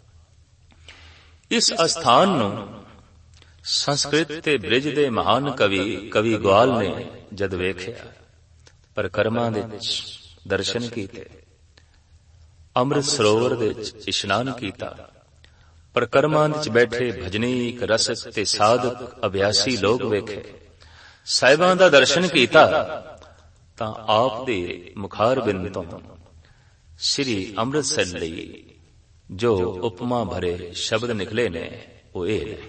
ਇਸ ਅਸਥਾਨ ਨੂੰ ਸੰਸਕ੍ਰਿਤ ਤੇ ਬ੍ਰਿਜ ਦੇ ਮਹਾਨ ਕਵੀ ਗਵਾਲ ਨੇ ਜਦ ਵੇਖਿਆ, ਪਰਿਕਰਮਾ ਦੇ ਵਿੱਚ ਦਰਸ਼ਨ ਕੀਤੇ, ਅੰਮ੍ਰਿਤ ਸਰੋਵਰ ਦੇ ਵਿੱਚ ਇਸ਼ਨਾਨ ਕੀਤਾ, ਪਰਿਕਰਮਾ ਵਿੱਚ ਬੈਠੇ ਭਜਨੀਕ ਰਸਕ ਤੇ ਸਾਧਕ ਅਭਿਆਸੀ ਲੋਕ ਵੇਖੇ, ਸਾਹਿਬਾਂ ਦਾ ਦਰਸ਼ਨ ਕੀਤਾ, ਤਾਂ ਆਪ ਦੇ ਮੁਖਾਰਬਿੰਦ ਤੋਂ ਸ੍ਰੀ ਅੰਮ੍ਰਿਤਸਰ ਲਈ ਜੋ ਉਪਮਾ ਭਰੇ ਸ਼ਬਦ ਨਿਕਲੇ ਨੇ ਉਹ ਇਹ ਨੇ।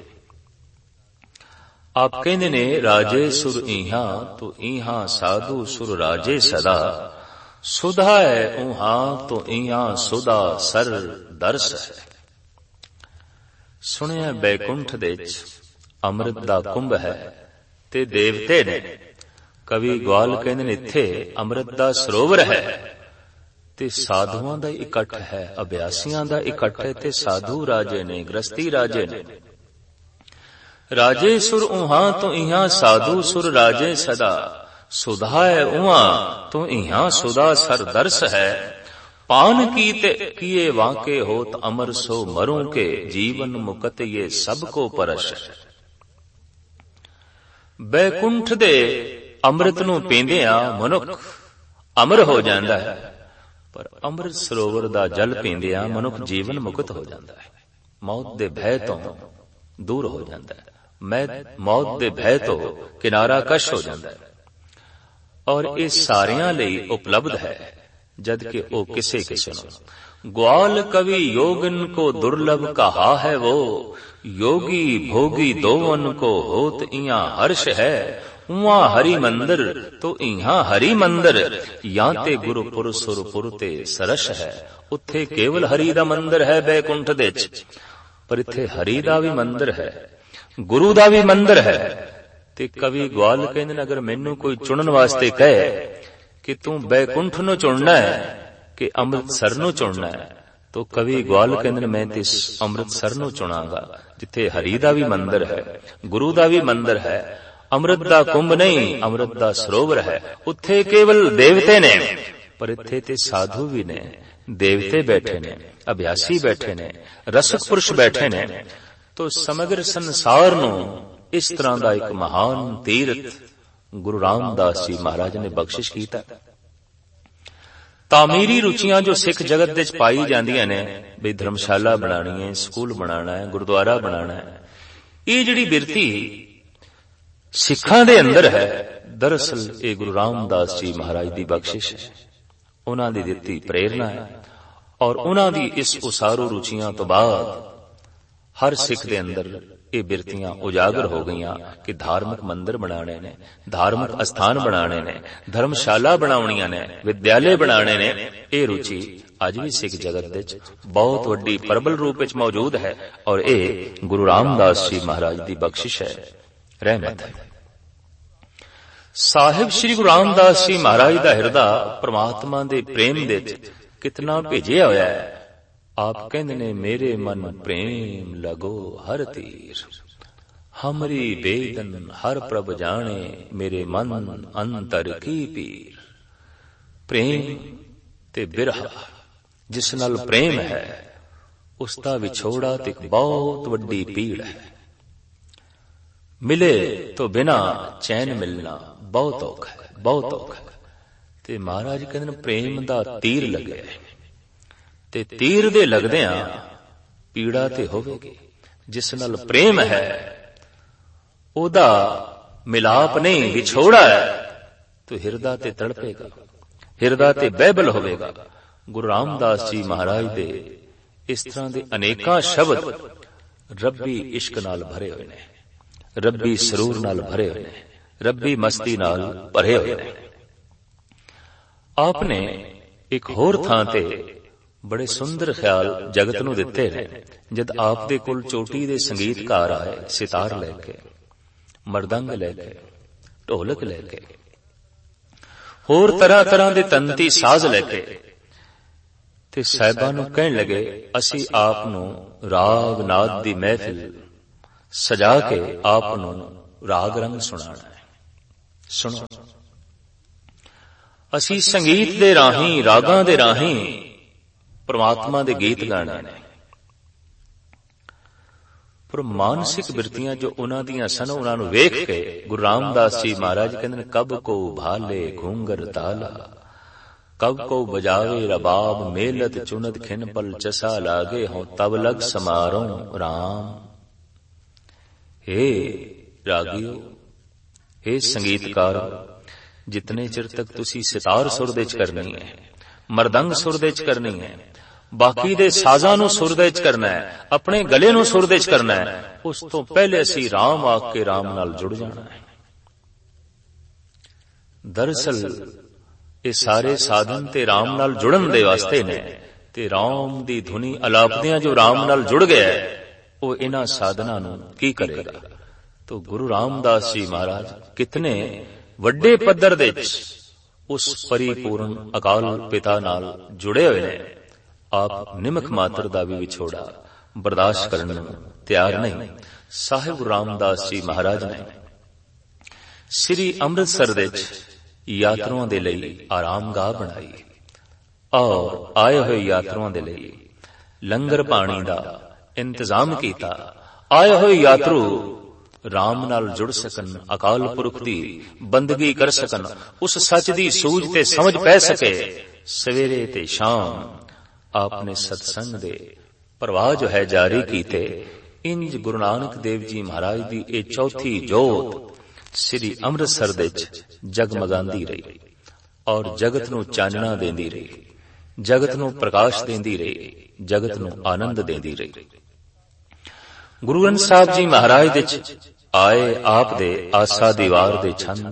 ਆਪ ਕਹਿੰਦੇ ਨੇ, ਰਾਜੇ ਸੁਰ ਇਹਾਂ ਤੋ ਇਹਾਂ ਸਾਧੂ ਸੁਰ ਰਾਜੇ ਸਦਾ, ਸੁਧਾ ਹੈ ਉਹਾਂ ਤੋ ਇਹਾਂ ਸੁਧਾ ਸਰ ਦਰਸ ਹੈ। ਸੁਣਿਆ ਬੈਕੁੰਠ ਦੇ ਵਿੱਚ ਅੰਮ੍ਰਿਤ ਦਾ ਕੁੰਭ ਹੈ ਤੇ ਦੇਵਤੇ ਨੇ। ਕਵੀ ਗਵਾਲ ਕਹਿੰਦੇ ਨੇ ਇੱਥੇ ਅੰਮ੍ਰਿਤ ਦਾ ਸਰੋਵਰ ਹੈ ਤੇ ਸਾਧੂਆਂ ਦਾ ਇਕੱਠ ਹੈ, ਅਭਿਆਸੀਆਂ ਦਾ ਇਕੱਠ ਹੈ, ਤੇ ਸਾਧੂ ਰਾਜੇ ਨੇ, ਗ੍ਰਸਤੀ ਰਾਜੇ ਨੇ। ਰਾਜੇ ਸੁਰ ਉਹਾਂ ਤੋਂ ਇਹਾਂ ਸਾਧੂ ਸੁਰ ਰਾਜੇ ਸਦਾ, ਸੁਧਾ ਹੈ ਉਹਾਂ ਤੋਂ ਇਹਾਂ ਸੁਧਾ ਸਰ ਦਰਸ ਹੈ। ਪਾਨ ਕੀਏ ਵਾਂਕੇ ਹੋਤ ਅਮਰ ਸੋ ਮਰੂੰ ਕੇ, ਜੀਵਨ ਮੁਕਤ ਇਹ ਸਭ ਕੋ ਪਰਸ਼। ਬੈਕੁੰਠ ਦੇ ਅੰਮ੍ਰਿਤ ਨੂੰ ਪੀਂਦਿਆਂ ਮਨੁੱਖ ਅਮਰ ਹੋ ਜਾਂਦਾ ਹੈ, ਪਰ ਅੰਮ੍ਰਿਤ ਸਰੋਵਰ ਦਾ ਜਲ ਪੀਂਦਿਆਂ ਮਨੁੱਖ ਜੀਵਨ ਮੁਕਤ ਹੋ ਜਾਂਦਾ ਹੈ, ਮੌਤ ਦੇ ਭੈ ਤੋਂ ਦੂਰ ਹੋ ਜਾਂਦਾ ਹੈ, ਮੌਤ ਦੇ ਭੈ ਤੋਂ ਕਿਨਾਰਾ ਕਸ਼ ਹੋ ਜਾਂਦਾ ਹੈ। ਔਰ ਇਹ ਸਾਰਿਆਂ ਲਈ ਉਪਲਬਧ ਹੈ, ਜਦ ਕਿ ਉਹ ਕਿਸੇ ਕਿਸੇ ਨੂੰ। ग्वाल कवि योगन को दुर्लभ कहा है वो, योगी भोगी दोवन को होत इया हर्ष है। उहाँ हरि मंदिर तो इहा हरि मंदिर, यहाँ ते गुरुपुर सुरपुर ते सरस है। उत्थे केवल हरि दा मंदिर है बैकुंठ दे च, पर इत्थे हरि दा भी मंदिर है, गुरु दा भी मंदिर है। ते कवि ग्वाल कहंदे ने अगर मैनू कोई चुनन वास्ते कहे कि तू बैकुंठ नू चुनना है कि अमृतसर नू चुनना है, तो कवि ग्वाल कहंदे ने मैं ते अमृतसर नू चुनांगा, जिथे हरि दा भी मंदिर है, गुरु दा भी मंदिर है। अमृत दा कुंभ नहीं, अमृत दा सरोवर है। उत्थे केवल देवते ने, पर इत्थे ते साधु भी ने, देवते बैठे ने, अभ्यासी बैठे ने, रसक पुरुष बैठे ने। तो समग्र संसार नू इस तरह दा एक महान तीर्थ गुरु रामदास जी महाराज ने बख्शिश कीता। तामीरी रुचियां जो सिख जगत विच पाई जांदियां ने, भी धर्मशाला बनानी है, स्कूल बनाना है, गुरुद्वारा बनाना है, ये जिहड़ी बिरती सिखां दे अंदर है, दरअसल ये गुरु रामदास जी महाराज दी बख्शिश है, उन्हां दी दित्ती प्रेरणा है। और उन्हां दी इस उसारू रुचियां तो बाद हर सिख दे अंदर ये बिरतियां उजागर हो गईयां कि धार्मिक मंदिर बनाने ने, धार्मिक स्थान बनाने ने, धर्मशाला बनाउणियां ने, विद्यालय बनाने ने। ये रुचि अज भी सिख जगत विच बहुत वड्डी प्रबल रूप विच मौजूद है, और ये गुरु रामदास जी महाराज दी बख्शिश है, रहमत है। साहिब श्री गुरु रामदास जी महाराज दा हिरदा परमात्मा दे प्रेम दे कितना भेजिया होया है। आप कहंदे ने मेरे मन प्रेम लगो हर तीर, हमरी बेदन हर प्रभ जाने, मेरे मन अंतर की पीर। प्रेम ते बिरहा जिस नाल प्रेम है, उसका विछोड़ा ते बहुत वड्डी पीड़ है। मिले तो बिना चैन मिलना बहुत औखा है, बहुत औखा है। ते महाराज कहंदे ने प्रेम दा तीर लगे ते तीर दे लगदियां पीड़ा ते होवेगी। जिस नाल प्रेम है ओदा मिलाप नहीं, विछोड़ा है, तो हिरदा ते तड़पेगा, हिरदा ते बैबल होवेगा। गुरु रामदास जी महाराज दे इस तरह दे अनेकां शब्द रब्बी इश्क नाल भरे हुए ने, रब्बी सरूर नाल भरे हुए ने, रब्बी मस्ती नाल भरे हुए ने। आपने एक होर थां ते बड़े सुंदर ख्याल जगत नूं दिते ने। जद आप दे कोल चोटी दे संगीतकार आए, सितार लेके, मरदंग लेके, ढोलक लेके, होर तरह तरह दे तंती साज लेके, ਤੇ ਸਾਹਿਬਾਂ ਨੂੰ ਕਹਿਣ ਲੱਗੇ, ਅਸੀਂ ਆਪ ਨੂੰ ਰਾਗ ਨਾਦ ਦੀ ਮਹਿਫਿਲ ਸਜਾ ਕੇ ਆਪ ਨੂੰ ਰਾਗ ਰੰਗ ਸੁਣਾਣਾ ਹੈ। ਸੁਣੋ, ਅਸੀਂ ਸੰਗੀਤ ਦੇ ਰਾਹੀਂ, ਰਾਗਾਂ ਦੇ ਰਾਹੀਂ ਪਰਮਾਤਮਾ ਦੇ ਗੀਤ ਗਾਣੇ ਨੇ। ਪਰ ਮਾਨਸਿਕ ਬਿਰਤੀਆਂ ਜੋ ਉਹਨਾਂ ਦੀਆਂ ਸਨ, ਉਹਨਾਂ ਨੂੰ ਵੇਖ ਕੇ ਗੁਰੂ ਰਾਮਦਾਸ ਜੀ ਮਹਾਰਾਜ ਕਹਿੰਦੇ ਨੇ, ਕਬ ਕੋ ਭਾਲੇ ਘੂੰਗਰ ਤਾਲਾ, ਕਬ ਕੋ ਬਜਾਵੇ ਰਬਾਬ, ਮੇਲਤ ਚੁਨਤ ਖਿਨ ਪਲ ਚਸਾ ਲਾਗੇ, ਹੋਂ ਤਬ ਲਗ ਸਮਾਰੋਂ ਰਾਮ। हे ਰਾਗੀਓ, हे ਸੰਗੀਤਕਾਰੋ, ਜਿਤਨੇ ਚਿਰ ਤੱਕ ਤੁਸੀਂ ਸਿਤਾਰ ਸੁਰ ਦੇ ਚ ਕਰਨੀ ਹੈ, ਮਰਦੰਗ ਸੁਰ ਦੇ ਚ ਕਰਨੀ ਹੈ, ਬਾਕੀ ਦੇ ਸਾਜ਼ਾਂ ਨੂੰ ਸੁਰ ਦੇ ਚ ਕਰਨਾ ਹੈ, ਆਪਣੇ ਗਲੇ ਨੂੰ ਸੁਰ ਦੇ ਚ ਕਰਨਾ ਹੈ, ਉਸ ਤੋਂ ਪਹਿਲੇ ਅਸੀਂ ਰਾਮ ਆਖ ਕੇ ਰਾਮ ਨਾਲ ਜੁੜ ਜਾਣਾ ਹੈ। ਦਰਅਸਲ ਇਹ ਸਾਰੇ ਸਾਧਨ ਤੇ ਰਾਮ ਨਾਲ ਜੁੜਨ ਦੇ ਵਾਸਤੇ ਨੇ, ਤੇ ਰਾਮ ਦੀ ਧੁਨੀ ਅਲਾਪਦਿਆਂ ਜੋ ਰਾਮ ਨਾਲ ਜੁੜ ਗਿਆ ਉਹ ਇਹਨਾਂ ਸਾਧਨਾਂ ਨੂੰ ਕੀ ਕਰੇਗਾ। ਤੋ ਗੁਰੂ ਰਾਮਦਾਸ ਜੀ ਮਹਾਰਾਜ ਕਿਤਨੇ ਵੱਡੇ ਪੱਧਰ ਦੇ ਵਿੱਚ ਉਸ ਪਰਿਪੂਰਨ ਅਕਾਲ ਪਿਤਾ ਨਾਲ ਜੁੜੇ ਹੋਏ ਨੇ। ਆਪ ਨਿਮਕ ਮਾਤਰ ਦਾ ਵੀ ਵਿਛੋੜਾ ਬਰਦਾਸ਼ਤ ਕਰਨ ਨੂੰ ਤਿਆਰ ਨਹੀਂ। ਸਾਹਿਬ ਗੁਰੂ ਰਾਮਦਾਸ ਜੀ ਮਹਾਰਾਜ ਨੇ ਸ੍ਰੀ ਅੰਮ੍ਰਿਤਸਰ ਦੇ ਵਿੱਚ ਯਾਤਰੂਆਂ ਦੇ ਲਈ ਆਰਾਮਗਾਹ ਬਣਾਈ ਔਰ ਆਏ ਹੋਏ ਯਾਤਰੂਆਂ ਦੇ ਲਈ ਲੰਗਰ ਪਾਣੀ ਦਾ ਇੰਤਜ਼ਾਮ ਕੀਤਾ। ਆਏ ਹੋਏ ਯਾਤਰੂ ਰਾਮ ਨਾਲ ਜੁੜ ਸਕਣ, ਅਕਾਲ ਪੁਰਖ ਦੀ ਬੰਦਗੀ ਕਰ ਸਕਣ, ਉਸ ਸੱਚ ਦੀ ਸੂਝ ਤੇ ਸਮਝ ਪੈ ਸਕੇ। ਸਵੇਰੇ ਤੇ ਸ਼ਾਮ ਆਪਨੇ ਸਤਸੰਗ ਦੇ ਪ੍ਰਵਾਹ ਜੋ ਹੈ ਜਾਰੀ ਕੀਤੇ। ਇੰਜ ਗੁਰੂ ਨਾਨਕ ਦੇਵ ਜੀ ਮਹਾਰਾਜ ਦੀ ਇਹ ਚੌਥੀ ਜੋਤ ਸ੍ਰੀ ਅੰਮ੍ਰਿਤਸਰ ਦੇ ਵਿੱਚ ਜਗਮਗਾਂਦੀ ਰਹੀ ਔਰ ਜਗਤ ਨੂੰ ਚਾਨਣਾ ਦੇਂਦੀ ਰਹੀ, ਜਗਤ ਨੂੰ ਪ੍ਰਕਾਸ਼ ਦੇਂਦੀ ਰਹੀ, ਜਗਤ ਨੂੰ ਆਨੰਦ ਦੇਂਦੀ ਰਹੀ। ਗੁਰੂ ਗ੍ਰੰਥ ਸਾਹਿਬ ਜੀ ਮਹਾਰਾਜ ਦੇ ਚ ਆਏ ਆਪ ਦੇ ਆਸਾ ਦੀਵਾਰ ਦੇ ਛੰਦ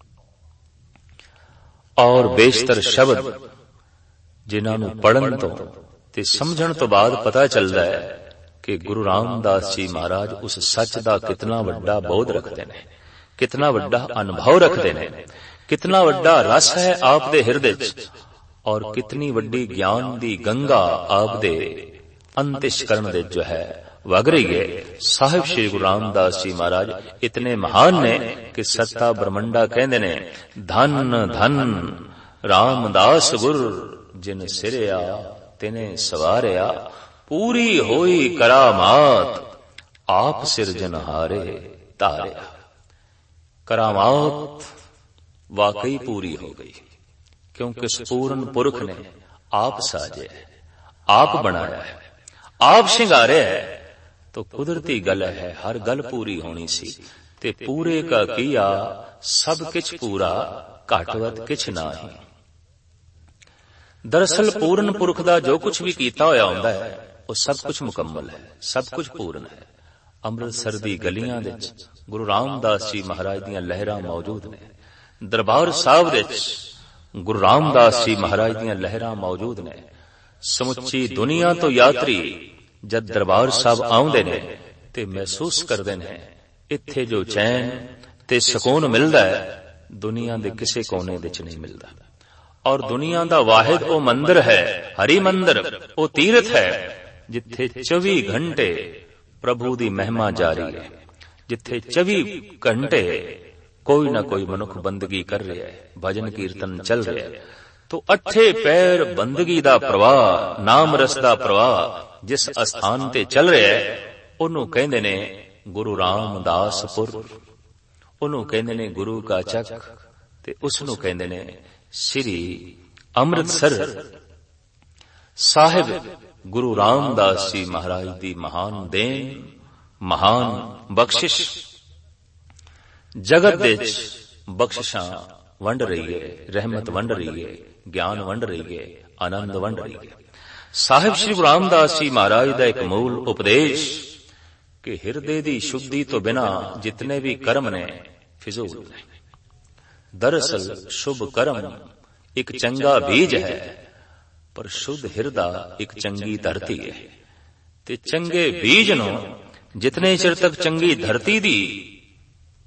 ਔਰ ਬੇਸ਼ਤਰ ਸ਼ਬਦ, ਜਿਨ੍ਹਾਂ ਨੂੰ ਪੜ੍ਹਨ ਤੋਂ ਤੇ ਸਮਝਣ ਤੋਂ ਬਾਅਦ ਪਤਾ ਚੱਲਦਾ ਹੈ ਕਿ ਗੁਰੂ ਰਾਮਦਾਸ ਜੀ ਮਹਾਰਾਜ ਉਸ ਸੱਚ ਦਾ ਕਿਤਨਾ ਵੱਡਾ ਬੋਧ ਰੱਖਦੇ ਨੇ, ਕਿਤਨਾ ਵੱਡਾ ਅਨੁਭਵ ਰੱਖਦੇ ਨੇ, ਕਿਤਨਾ ਵੱਡਾ ਰਸ ਹੈ ਆਪ ਦੇ ਹਿਰਦੇ ਚ, ਔਰ ਕਿਤਨੀ ਵੱਡੀ ਗਿਆਨ ਦੀ ਗੰਗਾ ਆਪ ਦੇ ਅੰਤਿਸ਼ਕਰਨ ਦੇ ਜੋ ਹੈ ਵਗ ਰਹੀ ਹੈ। ਸਾਹਿਬ ਸ਼੍ਰੀ ਗੁਰੂ ਰਾਮਦਾਸ ਜੀ ਮਹਾਰਾਜ ਇਤਨੇ ਮਹਾਨ ਨੇ ਕਿ ਸੱਤਾ ਬ੍ਰਹਮੰਡਾ ਕਹਿੰਦੇ ਨੇ, ਧਨ ਧਨ ਰਾਮਦਾਸ ਗੁਰ ਜਿਨ ਸਿਰਿਆ ਤਿਨੇ ਸਵਾਰਿਆ, ਪੂਰੀ ਹੋਈ ਕਰਾਮਾਤ ਆਪ ਸਿਰਜਨਹਾਰੇ ਧਾਰਿਆ। ਕਰਾਮਾਤ ਵਾਕਈ ਪੂਰੀ ਹੋ ਗਈ, ਕਿਉਂਕਿ ਸਪੂਰਨ ਪੁਰਖ ਨੇ ਆਪ ਸਾਜਿਆ, ਆਪ ਬਣਾਇਆ ਹੈ, ਆਪ ਸ਼ਿੰਗਾਰਿਆ ਹੈ। तो कुदरती गल है, हर गल पूरी होनी सी, ते पूरे का किया सब किछ पूरा, घटवत किछ नाही। दरअसल पूर्ण पुरख दा जो कुछ भी कीता होया हुंदा है वो सब कुछ मुकम्मल है, सब कुछ पूर्ण है। अमृतसर दी गलियां दे विच गुरु रामदास जी महाराज दीयां लहरां मौजूद ने, दरबार साहिब दे विच गुरु रामदास जी महाराज दीयां लहरां मौजूद ने। समुची दुनिया तो यात्री जद दरबार साहब आउंदे ने ते महसूस करदे ने इत्थे जो चैन ते सुकून मिलदा है दुनिया दे किसे कोने विच नहीं मिलदा। और दुनिया दा वाहिद ओ मंदिर है, हरि मंदिर, ओ तीर्थ है जिथे 24 घंटे प्रभु दी महिमा जारी है, जिथे 24 घंटे कोई ना कोई मनुख बंदगी कर रहा है, भजन कीर्तन चल रहा है। तो अठे पैर बंदगी दा प्रवाह, नाम रस दा प्रवाह जिस स्थान ते चल रहा है ओनू कहंदे ने गुरु रामदासपुर, ओनू कहंदे ने गुरु का चक, ते उसनू कहंदे ने श्री अमृतसर। साहिब गुरु रामदास जी महाराज दी महान देन, महान बख्शिश जगत दे विच बख्शिशां वंड रही है, रहमत वंड रही है, ज्ञान वंड रही है, आनंद वंड रही है। साहिब श्री गुरु रामदास जी महाराज का एक मूल उपदेश कि हिरदे दी शुद्धि तो बिना जितने भी कर्म ने फिजूल ने। दरअसल शुभ कर्म एक चंगा बीज है, पर शुद्ध हिरदा एक चंगी धरती है। ते चंगे बीज नो जितने चिर तक चंगी धरती दी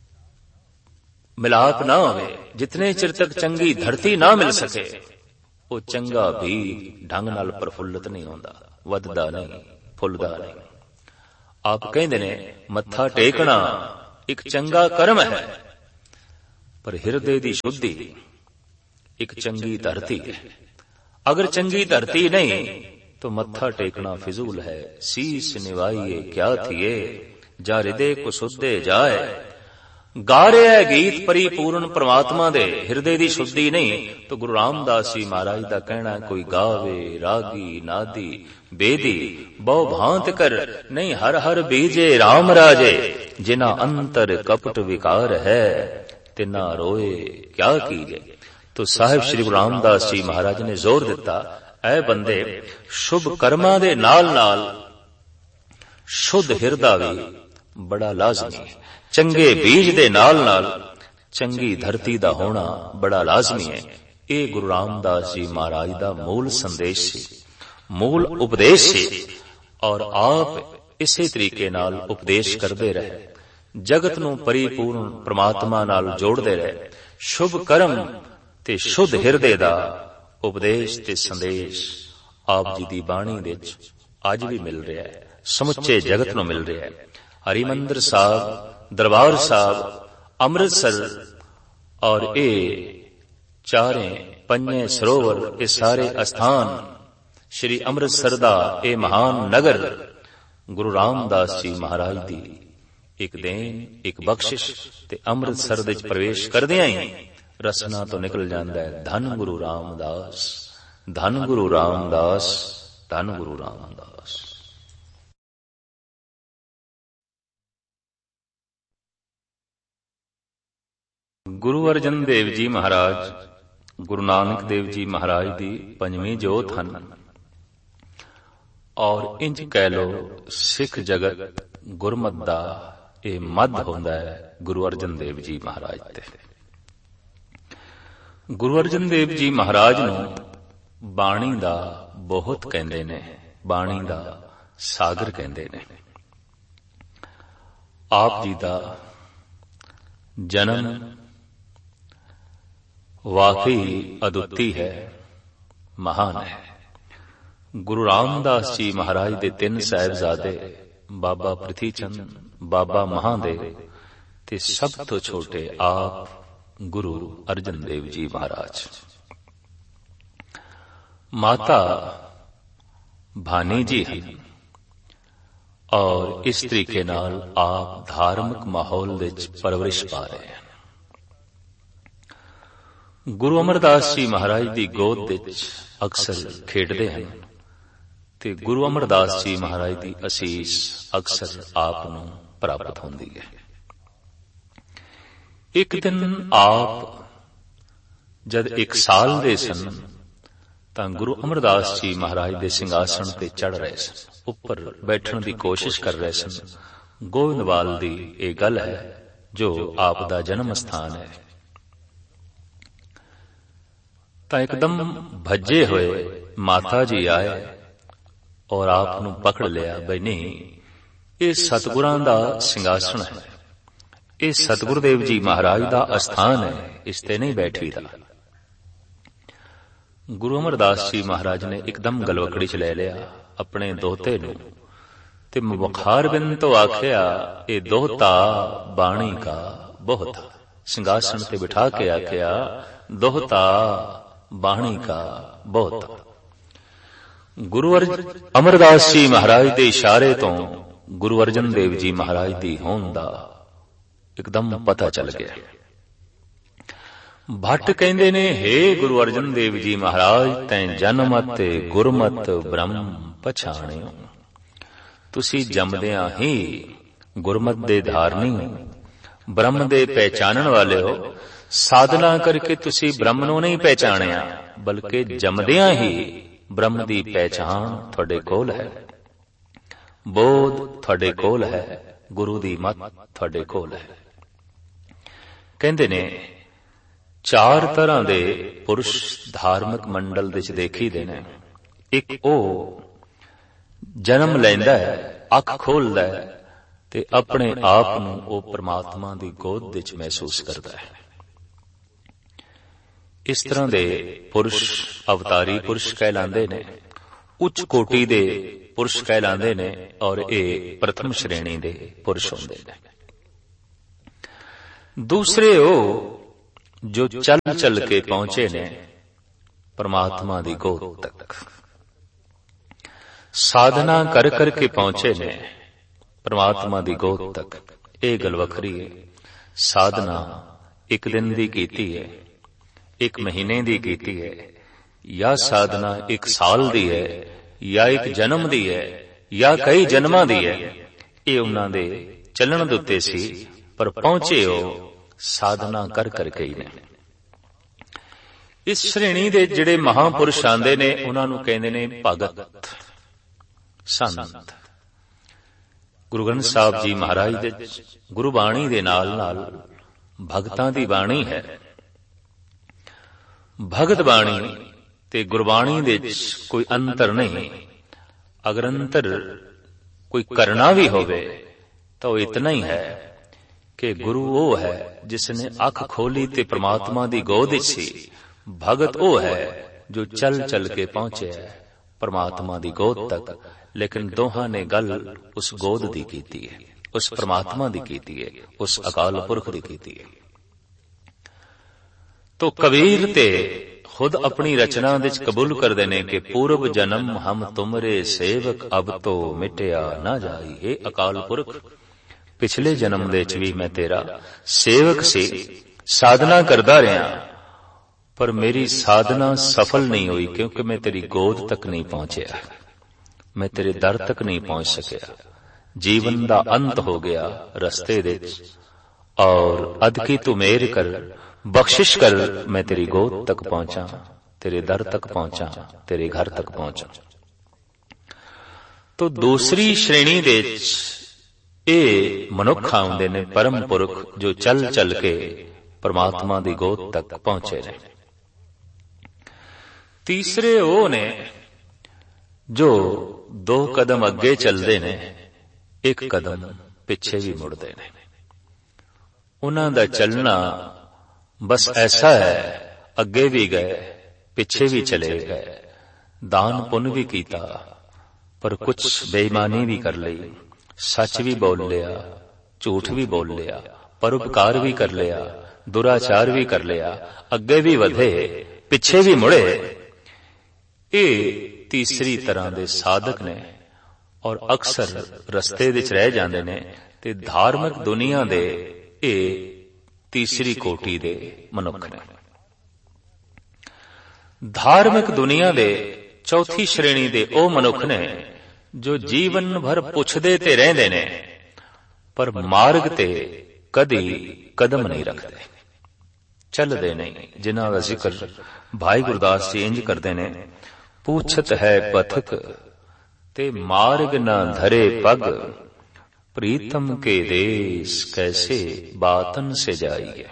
मिलाप ना होवे, जितने चिर तक चंगी धरती ना मिल सके, ਉਹ ਚੰਗਾ ਵੀ ਢੰਗ ਨਾਲ ਪ੍ਰਫੁੱਲਤ ਨਹੀਂ ਹੁੰਦਾ, ਵੱਧਦਾ ਨਹੀਂ, ਫੁੱਲਦਾ ਨਹੀਂ। ਆਪ ਕਹਿੰਦੇ ਨੇ ਮੱਥਾ ਟੇਕਣਾ ਇੱਕ ਚੰਗਾ ਕਰਮ ਹੈ, ਪਰ ਹਿਰਦੇ ਦੀ ਸ਼ੁੱਧੀ ਇੱਕ ਚੰਗੀ ਧਰਤੀ ਹੈ। ਅਗਰ ਚੰਗੀ ਧਰਤੀ ਨਹੀਂ तो मत्था टेकना फिजूल है। शीस निवाइए क्या थिए, जा हृदय को सुधे जाए। गा रहा है गीत परिपूर्ण परमात्मा दे, हिरदे दी शुद्धि नहीं तो गुरु रामदास जी महाराज दा कहना कोई गावे रागी नादी बेदी बहु भांत कर नहीं हर हर बीजे राम राजे। जिना अंतर कपट विकार है तिना रोए क्या कीजे। तो साहिब श्री गुरु रामदास जी महाराज ने जोर दिता, ऐ बंदे शुभ कर्मां दे नाल नाल शुद्ध हिरदा भी बड़ा लाजमी है। चंगे बीज दे नाल नाल चंगी धरती दा होना बड़ा लाजमी है। ये गुरु रामदास जी महाराज दा मूल संदेश से, मूल उपदेश से, और आप इसे तरीके नाल उपदेश करते रहे, जगत नूं परिपूर्ण परमात्मा नाल जोड़ते रहे। शुभ कर्म ते शुद्ध हिरदे दा उपदेश ते संदेश आप जी दी बाणी विच अज भी मिल रहा है, समुचे जगत नूं मिल रहा है। हरिमंदिर साहब, दरबार साहब, अमृतसर और ये चारे पंजे सरोवर, ये सारे स्थान श्री अमृतसर दा ये महान नगर गुरु रामदास जी महाराज दी एक देन, एक बख्शिश ते अमृतसर दे प्रवेश करदियां ही रसना तो निकल जाता है धन गुरु रामदास, धन गुरु रामदास, धन गुरु रामदास। गुरु अर्जन देव जी महाराज, गुरु नानक देव जी महाराज दी पंजवीं जोत हन, और इंज कह लो सिख जगत गुरमत दा ये मद होंदा है गुरु अर्जन देव जी महाराज ते। गुरु अर्जन देव जी महाराज नूं बाणी दा बहुत कहंदे ने, बाणी दा सागर कहंदे ने। आप जी दा जन्म वाकई अद्वितीय है, महान है। गुरु रामदास जी महाराज दे 3 साहिबजादे बाबा प्रिथी चंद, बाबा महादेव ते सब तो छोटे आप गुरु अर्जन देव जी महाराज। माता भानी जी हैं, और इस तरीके नाल आप धार्मिक माहौल विच परवरिश पा रहे हैं। गुरु अमरदास जी महाराज दी गोद विच अक्सर खेडदे हैं ते गुरु अमरदास जी महाराज दी असीस अक्सर आप नूं प्राप्त होंदी है। एक दिन आप जद 1 साल दे सन तां गुरु अमरदास जी महाराज दे सिंघासन ते चढ़ रहे सन, उपर बैठण दी कोशिश कर रहे सन। गोविंदवाल दी ये गल है जो आप दा जन्म स्थान है। तां एकदम भज्जे हुए माता जी आए और आप नूं पकड़ लिया, बई नहीं ये सतगुरां दा सिंघासन है, ये सतगुरुदेव जी महाराज दा अस्थान है, इसते नहीं बैठी दा। गुरु अमरदास जी महाराज ने एकदम गलवकड़ी च ले लिया अपने दोते नूं ते मुखार बिन तो आखिया, ये दोहता बाणी का बहुता। सिंघासन ते बिठा के आखिया, दोहता बाणी का बहुता। गुरु अमरदास जी महाराज दे इशारे तो गुरु अर्जन देव जी महाराज दी होंद दा एकदम पता चल गया। भट्ट कहंदे ने, हे गुरु अर्जन देव जी महाराज, तैं जन्मत गुरमत ब्रह्म पछाणियो। तुसी जमदियां ही गुरमत दे धारनी हो, ब्रह्म दे पहचानण वाले हो। साधना करके तुसी ब्रह्म नूं नहीं पहचानिया, बल्कि जमदियां ही ब्रह्म दी पहचान तुहाडे कोल है, बोध तुहाडे कोल है, गुरु दी मत तुहाडे कोल है। कहंदे ने 4 तरह दे पुरुष धार्मिक मंडल विच देखी दे ने। एक ओ जन्म लैंदा है, अख खोलदा है ते अपने आप नूं ओ परमात्मा दी गोद विच महसूस करदा है। इस तरह दे पुरुष अवतारी पुरुष कहलांदे ने, उच्च कोटि दे पुरुष कहलांदे ने, और ये प्रथम श्रेणी दे पुरुष होंदे ने। दूसरे वो जो चल चल के पहुंचे ने परमात्मा दी गोद तक, साधना कर कर के पहुंचे ने परमात्मा दी गोद तक। ये गल वखरी है। साधना एक दिन दी कीती है, एक महीने दी कीती है, या साधना एक साल दी है, या एक जन्म दी है, या कई जन्मां दी है। ये उन्हां दे चलण दे उत्ते सी, पर पहुंचे हो साधना कर करके ही ने। इस श्रेणी दे जिहड़े महापुरुष आंदे ने उन्हां नूं कहंदे ने भगत संत। गुरु ग्रंथ साहब जी महाराज दे गुरबाणी दे नाल नाल भगतां दी बाणी है। भगत बाणी ते गुरबाणी दे कोई अंतर नहीं। अगर अंतर कोई करना भी होवे तो इतना ही है कि गुरु वो है जिसने अख खोली ते परमात्मा दी गोद विच सी। भगत वो है जो चल चल के पहुंचे है परमात्मा दी गोद तक। लेकिन दोहां ने गल उस गोद दी कीती है, उस परमात्मा दी कीती है, उस अकाल पुरख दी कीती है। तो कबीर ते खुद अपनी रचना विच कबूल कर देने के पूर्व जन्म हम तुमरे सेवक अब तो मिटिया ना जाई। हे अकाल पुरख, पिछले जन्म दे च भी मैं तेरा सेवक सी, साधना करदा रहा, पर मेरी साधना सफल नहीं हुई क्योंकि मैं तेरी गोद तक नहीं पहुंचया, मैं तेरे दर तक नहीं पहुंच सकिया। जीवन दा अंत हो गया रस्ते दे, और अदकी तू मेहर कर, बख्शिश कर, मैं तेरी गोद तक पहुंचा, तेरे दर तक पहुंचा, तेरे घर तक पहुंचा। तो दूसरी श्रेणी दे ए मनुख आउंदे ने परम पुरख जो चल चल के परमात्मा दी गोद तक पहुंचे ने। तीसरे वो ने जो दो कदम अगे चलते ने, एक कदम पिछे भी मुड़ते ने। उन्हां दा चलना बस ऐसा है, अगे भी गए पिछे भी चले गए, दान पुण्य भी कीता, पर कुछ बेईमानी भी कर ली, सच भी बोल लिया, झूठ भी बोल लिया, परोपकार भी कर लिया, दुराचार भी कर लिया, अगे भी वधे पिछे भी मुड़े। ये तीसरी तरह दे साधक ने, और अक्सर रस्ते विच रह जांदे ने। ते धार्मिक दुनिया दे ये तीसरी कोटि दे मनुख ने। धार्मिक दुनिया दे चौथी श्रेणी दे ओ मनुख ने जो जीवन भर पुछदे ते रहंदे ने, पर मार्ग ते कदी कदम नहीं रखते, चलदे नहीं। जिन्हां दा जिक्र भाई गुरदास जी इंज करदे ने, पूछत है पथक ते मार्ग न धरे पग, प्रीतम के देश कैसे बातन से जाइए।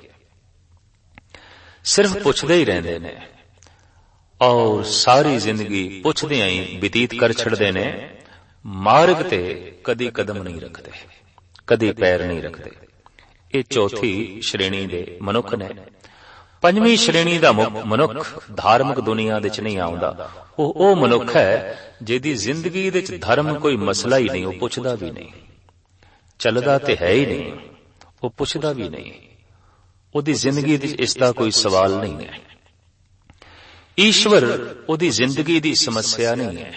सिर्फ पुछदे ही रहंदे ने, और सारी जिंदगी पुछदे ही व्यतीत कर छड़दे ने, मार्ग ते कदी कदम नहीं रखते, कदी पैर नहीं रखते। ये चौथी श्रेणी दे मनुख ने। पंजवीं श्रेणी दा मनुख धार्मिक दुनिया दे च नहीं आउंदा। ओ मनुख है जिहदी जिंदगी दे च धर्म कोई मसला ही नहीं, वो पुछदा भी नहीं, चलदा ते है ही नहीं, वो पुछदा भी नहीं, ओदी जिंदगी दे च इसदा कोई सवाल नहीं है। ईश्वर ओदी जिंदगी दी समस्या नहीं है,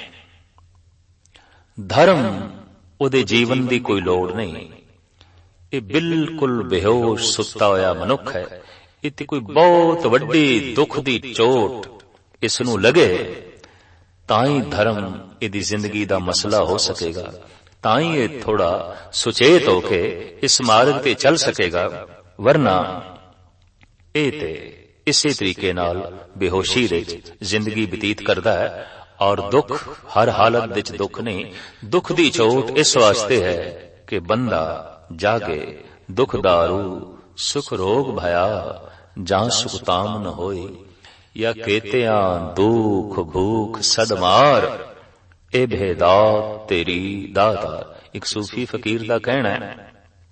धर्म ओदे जीवन दी कोई लोड़ नहीं। ये बिल्कुल बेहोश सुत्ता होया मनुख है। इत्ते कोई बहुत वड्डी दुख दी चोट इसनू लगे ताई धर्म इहदी जिंदगी दा मसला हो सकेगा, ताई ये थोड़ा सुचेत होके इस मार्ग ते चल सकेगा, वरना ए ते इसी तरीके नाल बेहोशी दे जिंदगी व्यतीत करदा है। और दुख हर हालत विच दुख नहीं, दुख दी चोट इस वास्ते है कि बंदा जागे दुख दारू सुख रोग भया जां सुख ताम न होए, या केतिया दुख भूख सदमार ए भेदात तेरी दाता। एक सूफी फकीर का कहना है,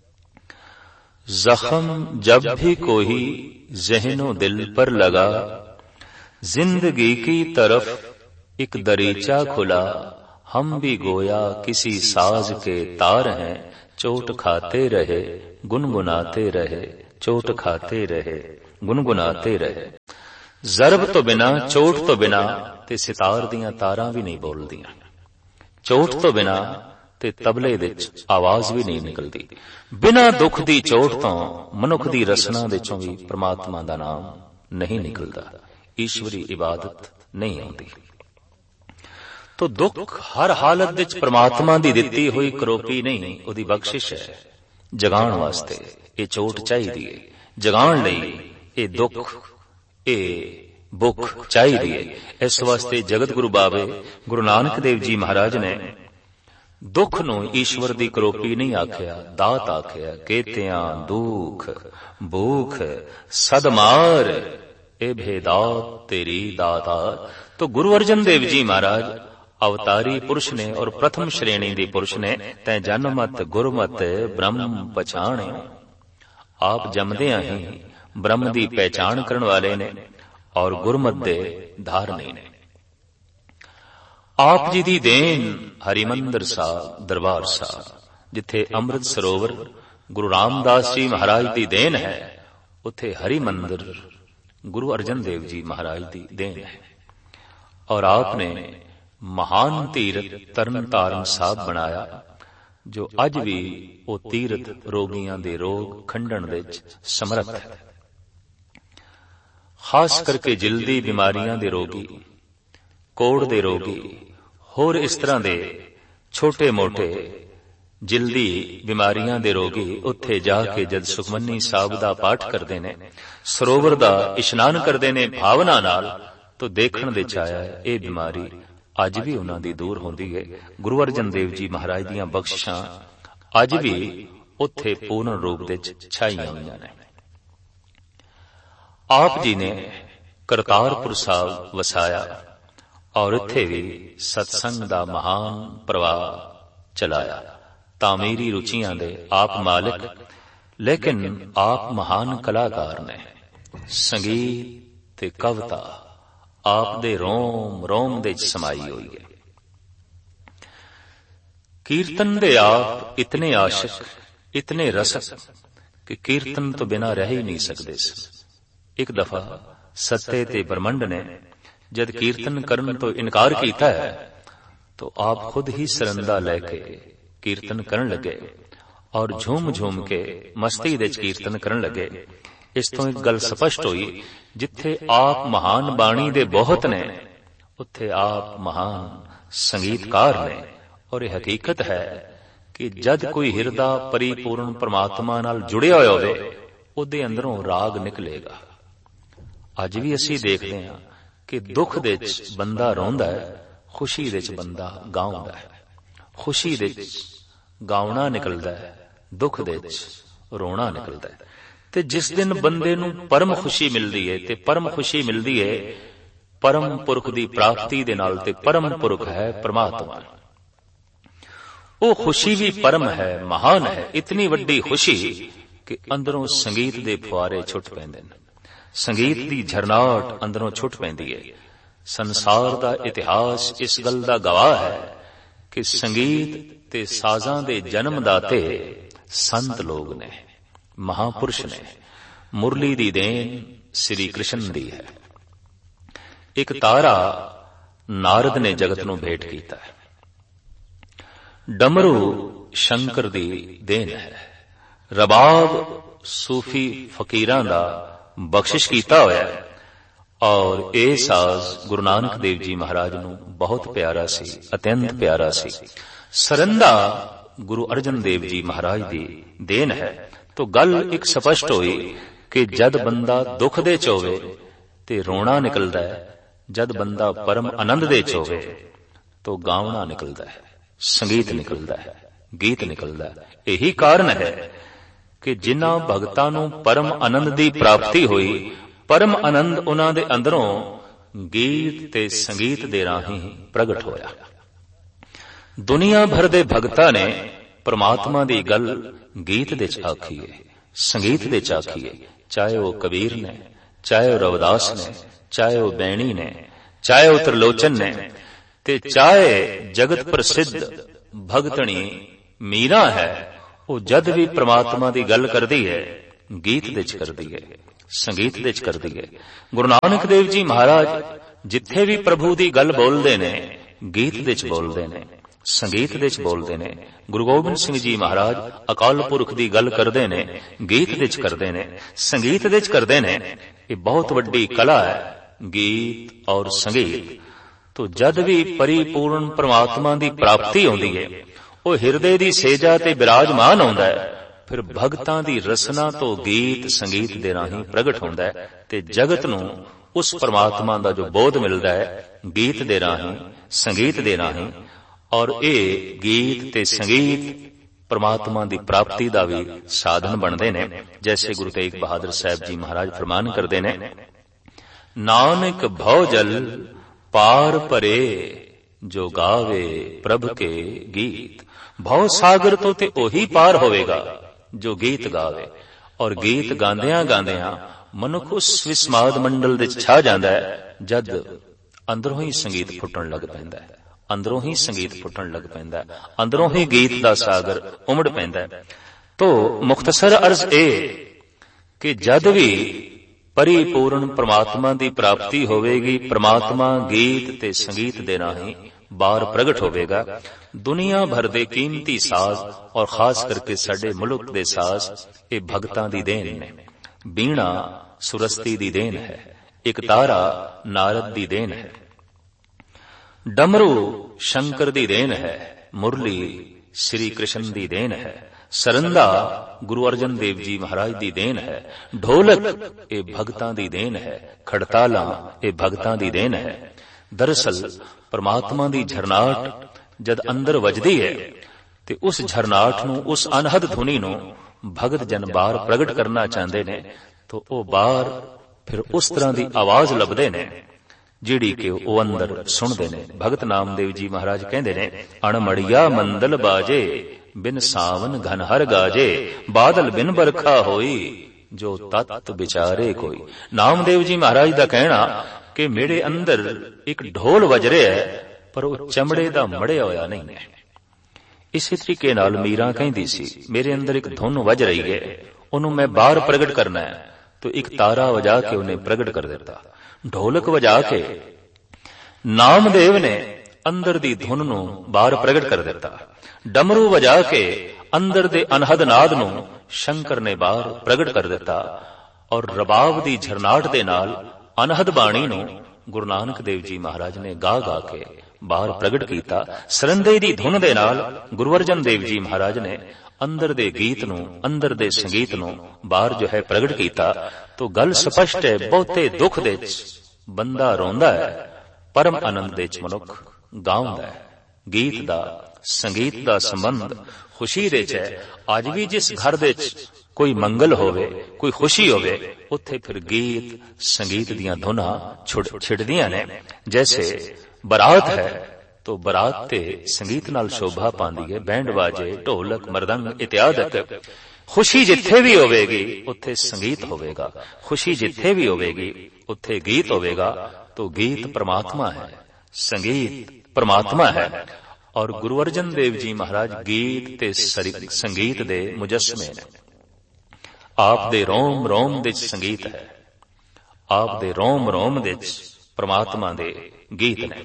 जख्म जब भी कोई ज़हनो दिल पर लगा जिंदगी की तरफ एक दरीचा खुला, हम भी गोया किसी साज के तार हैं, चोट खाते रहे गुनगुनाते रहे, चोट खाते रहे गुनगुनाते रहे। ਜ਼ਰਬ ਤੋਂ ਬਿਨਾ, ਚੋਟ ਤੋਂ ਬਿਨਾ ਤੇ ਸਿਤਾਰ ਦੀਆਂ ਤਾਰਾਂ ਵੀ ਨਹੀਂ ਬੋਲਦੀਆਂ, ਚੋਟ ਤੋਂ ਬਿਨਾ ਤੇ ਤਬਲੇ ਵਿੱਚ ਆਵਾਜ਼ ਵੀ ਨਹੀਂ ਨਿਕਲਦੀ। ਬਿਨਾ ਦੁੱਖ ਦੀ ਚੋਟ ਤੋਂ ਮਨੁੱਖ ਦੀ ਰਸਨਾ ਵਿੱਚੋਂ ਵੀ ਪ੍ਰਮਾਤਮਾ ਦਾ ਨਾਮ ਨਹੀਂ ਨਿਕਲਦਾ, ਈਸ਼ਵਰੀ ਇਬਾਦਤ ਨਹੀਂ ਆਉਂਦੀ। ਤੋ ਦੁੱਖ ਹਰ ਹਾਲਤ ਵਿੱਚ ਪ੍ਰਮਾਤਮਾ ਦੀ ਦਿੱਤੀ ਹੋਈ ਕਰੋਪੀ ਨਹੀਂ, ਉਹਦੀ ਬਖਸ਼ਿਸ਼ ਹੈ। ਜਗਾਉਣ ਵਾਸਤੇ ਇਹ ਚੋਟ ਚਾਹੀਦੀ ਹੈ, ਜਗਾਉਣ ਲਈ ਇਹ ਦੁੱਖ, ਇਹ ਭੁੱਖ ਚਾਹੀਦੀ ਹੈ। ਇਸ ਵਾਸਤੇ ਜਗਤ ਗੁਰੂ ਬਾਬੇ ਗੁਰੂ ਨਾਨਕ ਦੇਵ ਜੀ ਮਹਾਰਾਜ ਨੇ ਦੁੱਖ ਨੂੰ ਈਸ਼ਵਰ ਦੀ ਕਰੋਪੀ ਨਹੀਂ ਆਖਿਆ, ਦਾਤ ਆਖਿਆ। ਕੇਤਿਆਂ ਦੁੱਖ ਭੂਖ ਸਦਮਾਰ, ਇਹ ਭੇਦਾਤ ਤੇਰੀ ਦਾਤਾਰ। तो गुरु अर्जन देव जी महाराज अवतारी पुरुष ने और प्रथम श्रेणी के पुरुष ने, तै जन्मत गुरमत ब्रह्म पछाण। आप जमदियां ही ब्रह्म की पहचान करने वाले ने और गुरमत दे धारने ने। आप जी दी देन हरिमंदिर साहब दरबार साहब, जिथे अमृत सरोवर गुरु रामदास जी महाराज की देन है, उथे हरिमंदिर गुरु अर्जन देव जी महाराज की देन है। और आपने महान तीरथ तरन तारण साहब बनाया, जो अज भी वो तीरथ रोगियों के रोग खंडन विच समर्थ है। खास करके जिल्दी बीमारियां दे रोगी, कोड़ दे रोगी, होर इस तरह दे छोटे मोटे जिल्दी बीमारियां दे रोगी उत्थे जाके जद सुखमनी साहब दा पाठ करते ने, सरोवर दा इशनान करते ने भावना नाल, तो देखण विच आया है ये बीमारी अज भी उन्हां दी दूर होंदी है। गुरु अर्जन देव जी महाराज दीयां बख्शिशां अज भी उत्थे पूर्ण रूप विच छाईयां होईयां ने। आप जी ने करतारपुर साहब वसाया और इत्थे भी सत्संग दा महान प्रवाह चलाया। तामीरी रुचियां दे आप मालिक, लेकिन आप महान कलाकार ने। संगीत ते कविता आप दे रोम रोम दे समाई हुई है। कीर्तन दे आप इतने आशिक, इतने रसक कि कीर्तन तो बिना रह ही नहीं सकते। एक दफा सत्ते ते ब्रह्मंड ने जद कीर्तन करने तो इनकार किया है, तो आप खुद ही सरंदा लेके कीर्तन करन लगे और झूम झूम के मस्ती दे कीर्तन करन लगे। इस तो एक गल स्पष्ट हुई, जिथे आप महान बाणी दे बहुत ने, उत्थे आप महान संगीतकार ने। और यह हकीकत है कि जद कोई हिरदा परिपूर्ण परमात्मा नाल जुड़िया होया होवे, उहदे अंदरों राग निकलेगा। अज भी असीं देखते हैं कि दुख दे विच बंदा रोंदा है, खुशी दे विच बंदा गाउंदा है। खुशी दे विच गाउणा निकलदा है, दुख दे विच रोना निकलदा है। ते जिस दिन बंदे नूं परम खुशी मिलदी है, ते परम खुशी मिलदी है परम पुरख दी प्राप्ति दे नाल, ते परम पुरख है परमात्मा। वो खुशी भी परम है, महान है। इतनी वड्डी खुशी कि अंदरों संगीत दे फुआरे छुट पैंदे ने, संगीत दी झरनाट अंदरों छुट पैंदी है। संसार दा इतिहास इस गल दा गवाह है कि संगीत ते साजां दे जन्म दाते संत लोग ने, महापुरुष ने। मुरली दी देन श्री कृष्ण दी है। एक तारा नारद ने जगत नूं भेंट कीता है। डमरू शंकर दी देन है। रबाब सूफी फकीरां दा बख्शिश कीता होया है। और ये साज गुरु नानक देव जी महाराज नूं बहुत प्यारा सी, अत्यंत प्यारा सी। सरंदा गुरु अर्जन देव जी महाराज दी देन है। तो गल एक स्पष्ट हुई कि जद बंदा दुख दे च होवे ते रोना निकलदा है, जद बंदा परम आनंद दे च होवे तो गावना निकलदा है, संगीत निकलदा है, गीत निकलदा है। यही कारण है कि जिन्हां भगतां नूं परम आनंद दी प्राप्ति हुई, परम आनंद उन्हां दे अंदरों गीत ते संगीत दे राहीं प्रगट होया। दुनिया भर दे भगतां ने परमात्मा दी गल गीत दे च आखी है, संगीत दे च आखी है। चाहे वो कबीर ने, चाहे वो रविदास ने, ਚਾਹੇ ਉਹ ਬੈਣੀ ਨੇ, ਚਾਹੇ ਉਹ ਤ੍ਰਿਲੋਚਨ ਨੇ, ਤੇ ਚਾਹੇ ਜਗਤ ਪ੍ਰਸਿੱਧ ਭਗਤਣੀ ਮੀਰਾ ਹੈ, ਉਹ ਜਦ ਵੀ ਪ੍ਰਮਾਤਮਾ ਦੀ ਗੱਲ ਕਰਦੀ ਹੈ ਗੀਤ ਦੇ ਚ ਕਰਦੀ ਹੈ, ਸੰਗੀਤ ਦੇ ਚ ਕਰਦੀ ਹੈ। ਗੁਰੂ ਨਾਨਕ ਦੇਵ ਜੀ ਮਹਾਰਾਜ ਜਿੱਥੇ ਵੀ ਪ੍ਰਭੂ ਦੀ ਗੱਲ ਬੋਲਦੇ ਨੇ ਗੀਤ ਦੇ ਚ ਬੋਲਦੇ ਨੇ, ਸੰਗੀਤ ਦੇ ਚ ਬੋਲਦੇ ਨੇ। ਗੁਰੂ ਗੋਬਿੰਦ ਸਿੰਘ ਜੀ ਮਹਾਰਾਜ ਅਕਾਲ ਪੁਰਖ ਦੀ ਗੱਲ ਕਰਦੇ ਨੇ ਗੀਤ ਦੇ ਚ ਕਰਦੇ ਨੇ, ਸੰਗੀਤ ਦੇ ਚ ਕਰਦੇ ਨੇ। ਇਹ ਬਹੁਤ ਵੱਡੀ ਕਲਾ ਹੈ ਗੀਤ ਔਰ ਸੰਗੀਤ। ਤੋ ਜਦ ਵੀ ਪਰਿਪੂਰਨ ਪ੍ਰਮਾਤਮਾ ਦੀ ਪ੍ਰਾਪਤੀ ਆਉਂਦੀ ਹੈ, ਉਹ ਹਿਰਦੇ ਦੀ ਸੇਜਾ ਤੇ ਬਿਰਾਜਮਾਨ ਆਉਂਦਾ ਹੈ, ਫਿਰ ਭਗਤਾਂ ਦੀ ਰਸਨਾ ਤੋਂ ਗੀਤ ਸੰਗੀਤ ਦੇ ਰਾਹੀਂ ਪ੍ਰਗਟ ਹੁੰਦਾ ਹੈ ਤੇ ਜਗਤ ਨੂੰ ਉਸ ਪ੍ਰਮਾਤਮਾ ਦਾ ਜੋ ਬੋਧ ਮਿਲਦਾ ਹੈ ਗੀਤ ਦੇ ਰਾਹੀਂ, ਸੰਗੀਤ ਦੇ ਰਾਹੀਂ। ਔਰ ਇਹ ਗੀਤ ਤੇ ਸੰਗੀਤ ਪ੍ਰਮਾਤਮਾ ਦੀ ਪ੍ਰਾਪਤੀ ਦਾ ਵੀ ਸਾਧਨ ਬਣਦੇ ਨੇ। ਜੈਸੇ ਗੁਰੂ ਤੇਗ ਬਹਾਦਰ ਸਾਹਿਬ ਜੀ ਮਹਾਰਾਜ ਫਰਮਾਨ ਕਰਦੇ ਨੇ, ਨਾਨਕ ਭਉ ਜਲ ਪਾਰ ਪਰੇ ਜੋ ਗਾਵੇ ਪ੍ਰਭ ਕੇ ਗੀਤ। ਭਉ ਸਾਗਰ ਤੋਂ ਤੇ ਉਹੀ ਪਾਰ ਹੋਵੇਗਾ ਜੋ ਗੀਤ ਗਾਵੇ। ਔਰ ਗੀਤ ਗਾਉਂਦਿਆਂ ਗਾਉਂਦਿਆਂ ਮਨੁੱਖ ਉਸ ਵਿਸਮਾਦ ਮੰਡਲ ਦੇ ਛਾ ਜਾਂਦਾ ਹੈ ਜਦ ਅੰਦਰੋਂ ਹੀ ਸੰਗੀਤ ਫੁੱਟਣ ਲੱਗ ਪੈਂਦਾ ਹੈ, ਅੰਦਰੋਂ ਹੀ ਸੰਗੀਤ ਫੁੱਟਣ ਲੱਗ ਪੈਂਦਾ, ਅੰਦਰੋਂ ਹੀ ਗੀਤ ਦਾ ਸਾਗਰ ਉਮੜ ਪੈਂਦਾ। ਤੋ ਮੁਖਤਸਰ ਅਰਜ਼ ਇਹ ਕਿ ਜਦ ਵੀ ਪਰਿਪੂਰਨ ਪ੍ਰਮਾਤਮਾ ਦੀ ਪ੍ਰਾਪਤੀ ਹੋਵੇਗੀ, ਪ੍ਰਮਾਤਮਾ ਗੀਤ ਤੇ ਸੰਗੀਤ ਦੇ ਰਾਹੀਂ ਬਾਹਰ ਪ੍ਰਗਟ ਹੋਵੇਗਾ। ਦੁਨੀਆ ਭਰ ਦੇ ਕੀਮਤੀ ਸਾਜ਼ ਔਰ ਖਾਸ ਕਰਕੇ ਸਾਡੇ ਮੁਲਕ ਦੇ ਸਾਜ਼ ਇਹ ਭਗਤਾਂ ਦੀ ਦੇਣ ਨੇ। ਬੀਣਾ ਸੁਰਸਤੀ ਦੀ ਦੇਣ ਹੈ, ਇੱਕ ਤਾਰਾ ਨਾਰਦ ਦੀ ਦੇਣ ਹੈ, ਡਮਰੂ ਸ਼ੰਕਰ ਦੀ ਦੇਣ ਹੈ, ਮੁਰਲੀ ਸ੍ਰੀ ਕ੍ਰਿਸ਼ਨ ਦੀ ਦੇਣ ਹੈ, ਸਰੰਦਾ ਗੁਰੂ ਅਰਜਨ ਦੇਵ ਜੀ ਮਹਾਰਾਜ ਦੀ ਦੇਣ ਹੈ, ਢੋਲਕ ਇਹ ਭਗਤਾਂ ਦੀ ਦੇਣ ਹੈ, ਖੜਤਾਲਾਂ ਇਹ ਭਗਤਾਂ ਦੀ ਦੇਣ ਹੈ। ਦਰਅਸਲ ਪ੍ਰਮਾਤਮਾ ਦੀ ਝਰਨਾਟ ਜਦ ਅੰਦਰ ਵੱਜਦੀ ਹੈ ਤੇ ਉਸ ਝਰਨਾਟ ਨੂੰ, ਉਸ ਅਨਹਦ ਧੁਨੀ ਨੂੰ ਭਗਤ ਜਨ ਬਾਹਰ ਪ੍ਰਗਟ ਕਰਨਾ ਚਾਹੁੰਦੇ ਨੇ ਤਾਂ ਉਹ ਬਾਹਰ ਫਿਰ ਉਸ ਤਰ੍ਹਾਂ ਦੀ ਆਵਾਜ਼ ਲੱਭਦੇ ਨੇ ਜਿਹੜੀ ਕਿ ਉਹ ਅੰਦਰ ਸੁਣਦੇ ਨੇ। ਭਗਤ ਨਾਮਦੇਵ ਜੀ ਮਹਾਰਾਜ ਕਹਿੰਦੇ ਨੇ, ਅਣਮੜੀਆ ਮੰਦਲ ਬਾਜੇ ਬਿਨ ਸਾਵਨ ਘਨ ਹਰ ਗਾਜੇ, ਬਾਦਲ ਬਿਨ ਬਰਖਾ ਹੋਈ ਜੋ ਤਤ ਵਿਚਾਰੇ ਕੋਈ। ਨਾਮਦੇਵ ਜੀ ਮਹਾਰਾਜ ਦਾ ਕਹਿਣਾ ਕਿ ਮੇਰੇ ਅੰਦਰ ਇੱਕ ਢੋਲ ਵੱਜ ਰਿਹਾ ਹੈ ਪਰ ਉਹ ਚਮੜੇ ਦਾ ਮੜਿਆ ਹੋਇਆ ਨਹੀਂ ਹੈ। ਇਸੇ ਤਰੀਕੇ ਨਾਲ ਮੀਰਾ ਕਹਿੰਦੀ ਸੀ, ਮੇਰੇ ਅੰਦਰ ਇੱਕ ਧੁਨ ਵੱਜ ਰਹੀ ਹੈ, ਉਹਨੂੰ ਮੈਂ ਬਾਹਰ ਪ੍ਰਗਟ ਕਰਨਾ ਹੈ। तो एक तारा वजा के उन्हें प्रगट कर देता, ढोलक वजा के नामदेव ने अंदर दी धुन नूं बाहर प्रगट कर दिता, डमरू वजा के अंदर दे अनहद नाद नूं शंकर ने बाहर प्रगट कर दिता और रबाब दी झरनाट दे नाल अनहद बाणी नूं गुरु नानक देव जी महाराज ने गा गा के बाहर प्रगट कीता। सरंदे दी धुन दे नाल गुरु अर्जन देव जी महाराज ने अंदर दे गीत नूं, अंदर दे संगीत नूं बाहर जो है प्रगट कीता। तो गल स्पष्ट है, बहुते दुख दे बंदा रोंदा है, परम आनंद दे मनुख गाउंदा है। गीत दा संगीत दा संबंध खुशी दे च है। अज भी जिस घर दे कोई मंगल होवे, कोई खुशी होवे, उत्थे फिर गीत संगीत दियां धुनां छिड़दियां ने। जैसे बरात है तो बरात ते संगीत नाल शोभा पांदी है, बैंड बाजे ढोलक मरदंग इत्यादि। खुशी जिथे भी होवेगी उत्थे संगीत होवेगा, खुशी जिथे भी होवेगी उत्थे गीत होवेगा। तो गीत परमात्मा है, संगीत परमात्मा है। और गुरु अर्जन देव जी महाराज गीत ते संगीत दे मुजस्मे ने। आप दे रोम रोम दे संगीत है, आप दे रोम रोम दे परमात्मा दे गीत ने।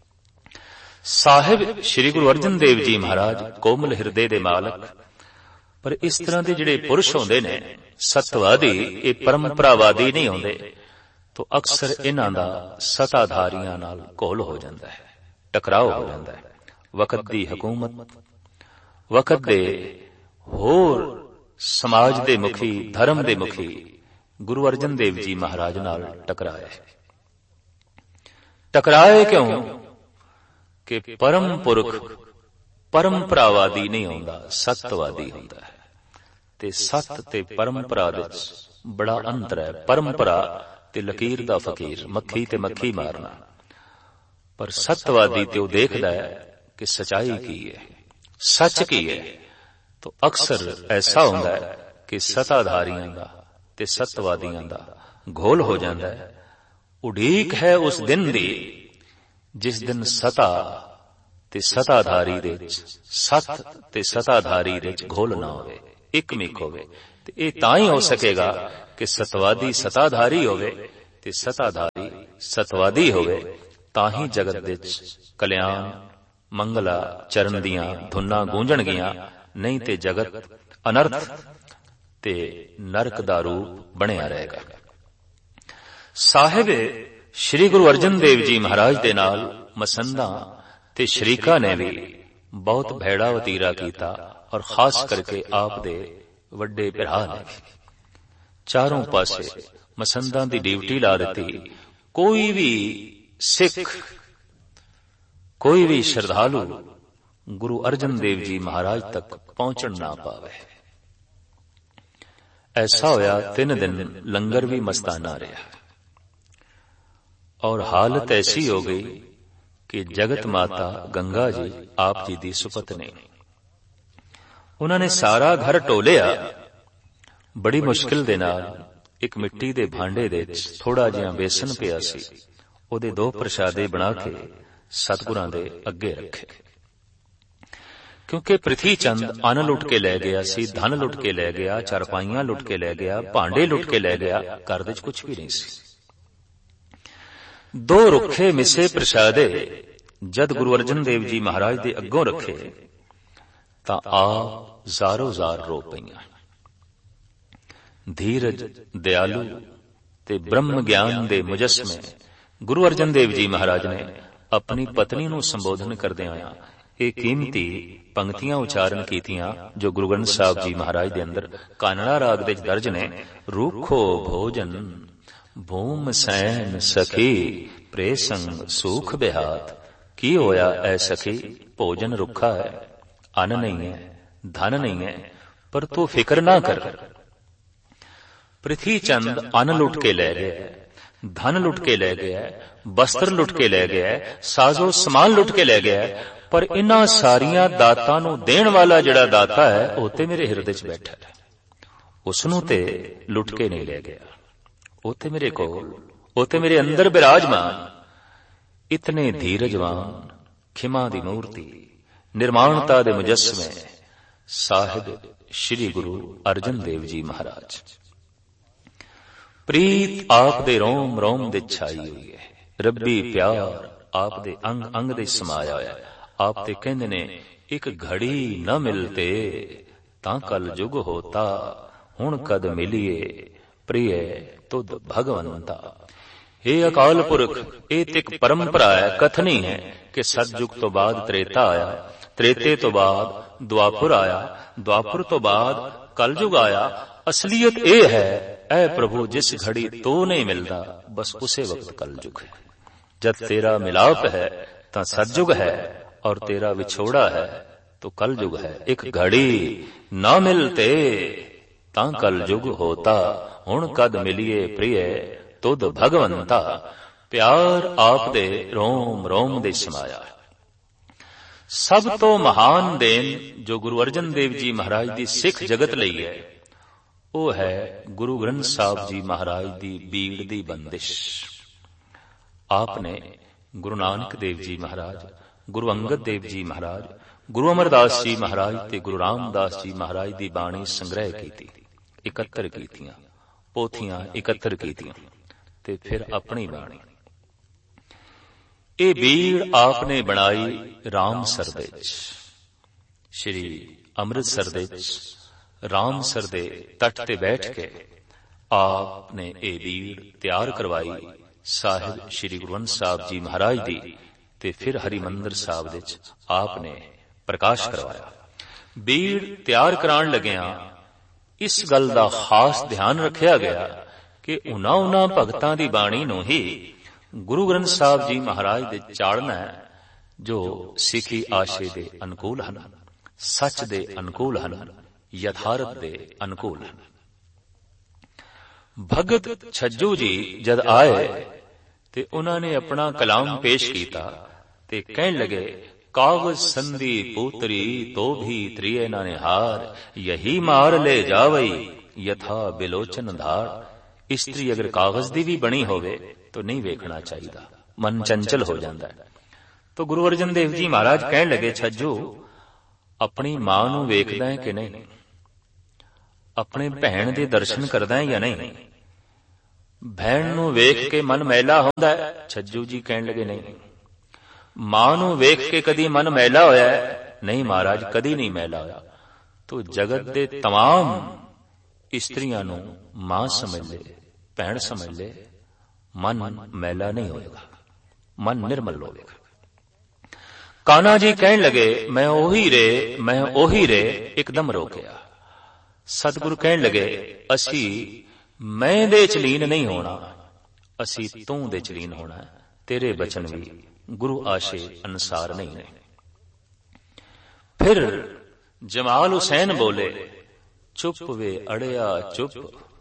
साहिब श्री गुरु अर्जन देव जी महाराज कोमल हिरदे दे मालक। पर इस तरह के जिहड़े पुरुष होंदे ने सतवादी, ये परंपरावादी नहीं होंदे, तो अक्सर इन्हां दा सताधारियां नाल घोल हो जांदा है, टकराव हो जांदा है। वक्त दी हुकूमत, वक्त दे होर समाज दे मुखी, धर्म दे मुखी गुरु अर्जन देव जी महाराज नाल टकराए क्यों कि परम पुरख परंपरावादी नहीं होंदा, सतवादी होंदा है। ते सत ते परंपरा दे बड़ा अंतर है। परंपरा ते लकीर दा फकीर, मक्खी ते मक्खी मारना। पर सतवादी ते वो देखदा है कि सच्चाई की है, सच की है। तो अक्सर ऐसा होंदा है कि सताधारियां दा ते सतवादियां दा घोल हो जांदा है ਉਡੀਕ ਹੈ ਉਸ ਦਿਨ ਦੀ ਜਿਸ ਦਿਨ ਸਤਾ ਤੇ ਸਤਾਧਾਰੀ ਦੇ ਵਿੱਚ, ਸਤ ਤੇ ਸਤਾਧਾਰੀ ਦੇ ਵਿੱਚ ਘੋਲ ਨਾ ਹੋਵੇ, ਇੱਕ ਮਿਕ ਹੋਵੇ। ਤੇ ਇਹ ਤਾਂ ਹੀ ਹੋ ਸਕੇਗਾ ਕਿ ਸਤਵਾਦੀ ਸਤਾਧਾਰੀ ਹੋਵੇ ਤੇ ਸਤਾਧਾਰੀ ਸਤਵਾਦੀ ਹੋਵੇ, ਤਾਂ ਹੀ ਜਗਤ ਵਿੱਚ ਕਲਿਆਣ ਮੰਗਲਾ ਚਰਨ ਦੀਆਂ ਧੁਨਾਂ ਗੂੰਜਣਗੀਆਂ। ਨਹੀਂ ਤੇ ਜਗਤ ਅਨਰਥ ਤੇ ਨਰਕ ਦਾ ਰੂਪ ਬਣਿਆ ਰਹੇਗਾ। ਸਾਹਿਬ ਸ੍ਰੀ ਗੁਰੂ ਅਰਜਨ ਦੇਵ ਜੀ ਮਹਾਰਾਜ ਦੇ ਨਾਲ ਮਸੰਦਾਂ ਤੇ ਸ਼ਰੀਕਾਂ ਨੇ ਵੀ ਬਹੁਤ ਭੈੜਾ ਵਤੀਰਾ ਕੀਤਾ, ਔਰ ਖਾਸ ਕਰਕੇ ਆਪ ਦੇ ਵੱਡੇ ਭਰਾ ਨੇ ਚਾਰੋਂ ਪਾਸੇ ਮਸੰਦਾਂ ਦੀ ਡਿਊਟੀ ਲਾ ਦਿੱਤੀ। ਕੋਈ ਵੀ ਸਿੱਖ, ਕੋਈ ਵੀ ਸ਼ਰਧਾਲੂ ਗੁਰੂ ਅਰਜਨ ਦੇਵ ਜੀ ਮਹਾਰਾਜ ਤੱਕ ਪਹੁੰਚਣ ਨਾ ਪਾਵੇ। ਐਸਾ ਹੋਇਆ 3 ਦਿਨ ਲੰਗਰ ਵੀ ਮਸਤਾਨਾ ਰਿਹਾ, ਔਰ ਹਾਲਤ ਐਸੀ ਹੋ ਗਈ ਕਿ ਜਗਤ ਮਾਤਾ ਗੰਗਾ ਜੀ ਆਪ ਜੀ ਦੀ ਸੁਪਤਨੀ, ਉਹਨਾਂ ਨੇ ਸਾਰਾ ਘਰ ਟੋਲਿਆ। ਬੜੀ ਮੁਸ਼ਕਿਲ ਦੇ ਨਾਲ ਇੱਕ ਮਿੱਟੀ ਦੇ ਭਾਂਡੇ ਦੇ ਵਿੱਚ ਥੋੜਾ ਜਿਹਾ ਬੇਸਨ ਪਿਆ ਸੀ, ਉਹਦੇ 2 ਪ੍ਰਸ਼ਾਦੇ ਬਣਾ ਕੇ ਸਤਿਗੁਰਾਂ ਦੇ ਅੱਗੇ ਰੱਖੇ। ਕਿਉਂਕਿ ਪ੍ਰਿਥੀ ਚੰਦ ਅੰਨ ਲੁੱਟ ਕੇ ਲੈ ਗਿਆ ਸੀ, ਧਨ ਲੁੱਟ ਕੇ ਲੈ ਗਿਆ, ਚਾਰਪਾਈਆਂ ਲੁੱਟ ਕੇ ਲੈ ਗਿਆ, ਭਾਂਡੇ ਲੁੱਟ ਕੇ ਲੈ ਗਿਆ, ਘਰ ਵਿੱਚ ਕੁਝ ਵੀ ਨਹੀਂ ਸੀ। 2 ਰੁੱਖੇ ਮਿੱਸੇ ਪ੍ਰਸ਼ਾਦੇ ਜਦ ਗੁਰੂ ਅਰਜਨ ਦੇਵ ਜੀ ਮਹਾਰਾਜ ਦੇ ਅੱਗੋਂ ਰੱਖੇ ਤਾਂ ਆਪ ਜ਼ਾਰੋ ਜ਼ਾਰ ਰੋ ਪਈਆਂ। ਧੀਰਜ, ਦਿਆਲੂ ਤੇ ਬ੍ਰਹਮ ਗਿਆਨ ਦੇ ਮੁਜੱਸਮੇ ਗੁਰੂ ਅਰਜਨ ਦੇਵ ਜੀ ਮਹਾਰਾਜ ਨੇ ਆਪਣੀ ਪਤਨੀ ਨੂੰ ਸੰਬੋਧਨ ਕਰਦੇ ਹੋਇਆ ਇਹ ਕੀਮਤੀ ਪੰਕਤੀਆਂ ਉਚਾਰਨ ਕੀਤੀਆਂ, ਜੋ ਗੁਰੂ ਗ੍ਰੰਥ ਸਾਹਿਬ ਜੀ ਮਹਾਰਾਜ ਦੇ ਅੰਦਰ ਕਾਨੜਾ ਰਾਗ ਦੇ ਵਿੱਚ ਦਰਜ ਨੇ। ਰੂਖੋ ਭੋਜਨ ਭੂਮ ਸੈਨ ਸਖੀ ਪ੍ਰੇਸੰਗ ਸੂਖ ਬਿਹਾਤ। ਕੀ ਹੋਇਆ ਐ ਸਖੀ, ਭੋਜਨ ਰੁੱਖਾ ਹੈ, ਅੰਨ ਨਹੀਂ ਹੈ, ਧਨ ਨਹੀਂ ਹੈ, ਪਰ ਤੂੰ ਫਿਕਰ ਨਾ ਕਰ। ਪ੍ਰਿਥੀ ਚੰਦ ਅੰਨ ਲੁੱਟ ਕੇ ਲੈ ਗਿਆ, ਧਨ ਲੁੱਟ ਕੇ ਲੈ ਗਿਆ, ਬਸਤਰ ਲੁੱਟ ਕੇ ਲੈ ਗਿਆ, ਸਾਜ਼ੋ ਸਮਾਨ ਲੁੱਟ ਕੇ ਲੈ ਗਿਆ, ਪਰ ਇਨ੍ਹਾਂ ਸਾਰੀਆਂ ਦਾਤਾਂ ਨੂੰ ਦੇਣ ਵਾਲਾ ਜਿਹੜਾ ਦਾਤਾ ਹੈ ਉਹ ਤੇ ਮੇਰੇ ਹਿਰਦੇ 'ਚ ਬੈਠਾ ਹੈ। ਉਸ ਨੂੰ ਤੇ ਲੁੱਟ ਕੇ ਨਹੀਂ ਲੈ ਗਿਆ, ਉਹ ਤੇ ਮੇਰੇ ਕੋਲ, ਉਹ ਤੇ ਮੇਰੇ ਅੰਦਰ ਬਿਰਾਜਮਾਨ। ਇਤਨੇ ਧੀਰਜਵਾਨ, ਖਿਮਾ ਦੀ ਮੂਰਤੀ, ਨਿਰਮਾਣਤਾ ਦੇ ਮੁਜੱਸਮੇ ਸਾਹਿਬ ਸ੍ਰੀ ਗੁਰੂ ਅਰਜਨ ਦੇਵ ਜੀ ਮਹਾਰਾਜ। ਪ੍ਰੀਤ ਆਪ ਦੇ ਰੋਮ ਰੋਮ ਦੇ ਛਾਈ ਹੋਈ ਹੈ, ਰੱਬੀ ਪਿਆਰ ਆਪ ਦੇ ਅੰਗ ਅੰਗ ਦੇ ਸਮਾਇਆ ਹੋਇਆ। ਆਪ ਤੇ ਕਹਿੰਦੇ ਨੇ ਇੱਕ ਘੜੀ ਨਾ ਮਿਲਤੇ ਤਾਂ ਕਲ ਜੁਗ ਹੋਤਾ, ਹੁਣ ਕਦ ਮਿਲੀਏ ਪ੍ਰਿਯ ਤੁਧ ਭਗਵੰਤਾ। ਇਹ ਅਕਾਲ ਪੁਰਖ, ਇਹ ਤੇ ਇੱਕ ਪਰੰਪਰਾ ਹੈ, ਕਥਨੀ ਹੈ ਕਿ ਸਤਜੁਗ ਤੋਂ ਬਾਅਦ ਤ੍ਰੇਤਾ ਆਇਆ, ਤ੍ਰੇਤੇ ਤੋਂ ਬਾਅਦ ਦੁਆਪੁਰ ਆਇਆ, ਦੁਆਪੁਰ ਤੋਂ ਬਾਅਦ ਕਲਯੁਗ ਆਇਆ। ਅਸਲੀਅਤ ਇਹ ਹੈ, ਐ ਪ੍ਰਭੂ ਜਿਸ ਘੜੀ ਤੋ ਨਹੀਂ ਮਿਲਦਾ ਬਸ ਉਸੇ ਵਕਤ ਕਲਯੁਗ ਹੈ। ਜਦ ਤੇਰਾ ਮਿਲਾਪ ਹੈ ਤਾਂ ਸਤਜੁਗ ਹੈ, ਔਰ ਤੇਰਾ ਵਿਛੋੜਾ ਹੈ तो कल युग है। एक घड़ी न मिलते तां कल युग होता, हुण कद मिलिए प्रिय तुद भगवंता। प्यार आप दे रोम रोम दे समाया। सब तो महान देन जो गुरु अर्जन देव जी महाराज दी सिख जगत लई है, वो है गुरु ग्रंथ साहब जी महाराज दी बीड़ दी बंदिश। आपने गुरु नानक देव जी महाराज, गुरु अंगद देव जी महाराज, गुरु अमरदास जी महाराज ते गुरु रामदास जी महाराज दी बाणी संग्रह कीती, इकत्तर कीतियां, पोथियां इकत्तर कीतियां ते फिर अपनी बाणी। ये बीड़ आपने बनाई रामसर दे श्री अमृतसर दे रामसर दे तट ते बैठ के आपने ये बीड़ तैयार करवाई साहिब श्री गुरु ग्रंथ साहब जी महाराज दी ते फिर हरिमंदिर साहब दे आपने प्रकाश करवाया। बीड़ तैयार करान लगिया इस गल दा खास ध्यान रखिया गया कि उन्हां उन्हां भगतां दी बाणी नूं ही गुरु ग्रंथ साहब जी महाराज दे चाड़ना है जो सिखी आशे दे अनुकूल हन, सच दे अनुकूल हन, यथार्थ दे अनुकूल हन। भगत छज्जू जी जद आए ते उन्होंने अपना कलाम पेश किया ते कहन लगे, कागज संधि पुत्री तो भी त्रिय न निहार, यही मार ले जावई यथा बिलोचन धार। स्त्री अगर कागज दी भी बनी होवे तो नहीं वेखना चाहिए, मन चंचल हो जाता है। तो गुरु अर्जन देव जी महाराज कहन लगे, छज्जू अपनी मां नूं वेखदा है कि नहीं, अपने भैन दे दर्शन करदा है या नहीं, भैन नूं वेख के मन मैला होंदा है? छज्जू जी कहन लगे नहीं। मां नूं वेख के कदी मन मैला होया है? नहीं महाराज, कदी नहीं मैला होया। तो जगत दे तमाम इस्त्रियां नूं मां समझ ले, भैन समझ ले, मन मैला नहीं होएगा, मन निर्मल होगा। कान्हा जी कहन लगे, मैं ओही रे, एकदम रो गया। सतगुरु कहन लगे, असी मैं दे च लीन नहीं होना, असी तू दे च लीन होना है। तेरे बचन भी गुरु आशे अनुसार नहीं है। फिर जमाल हुसैन बोले, चुप वे अड़िया चुप,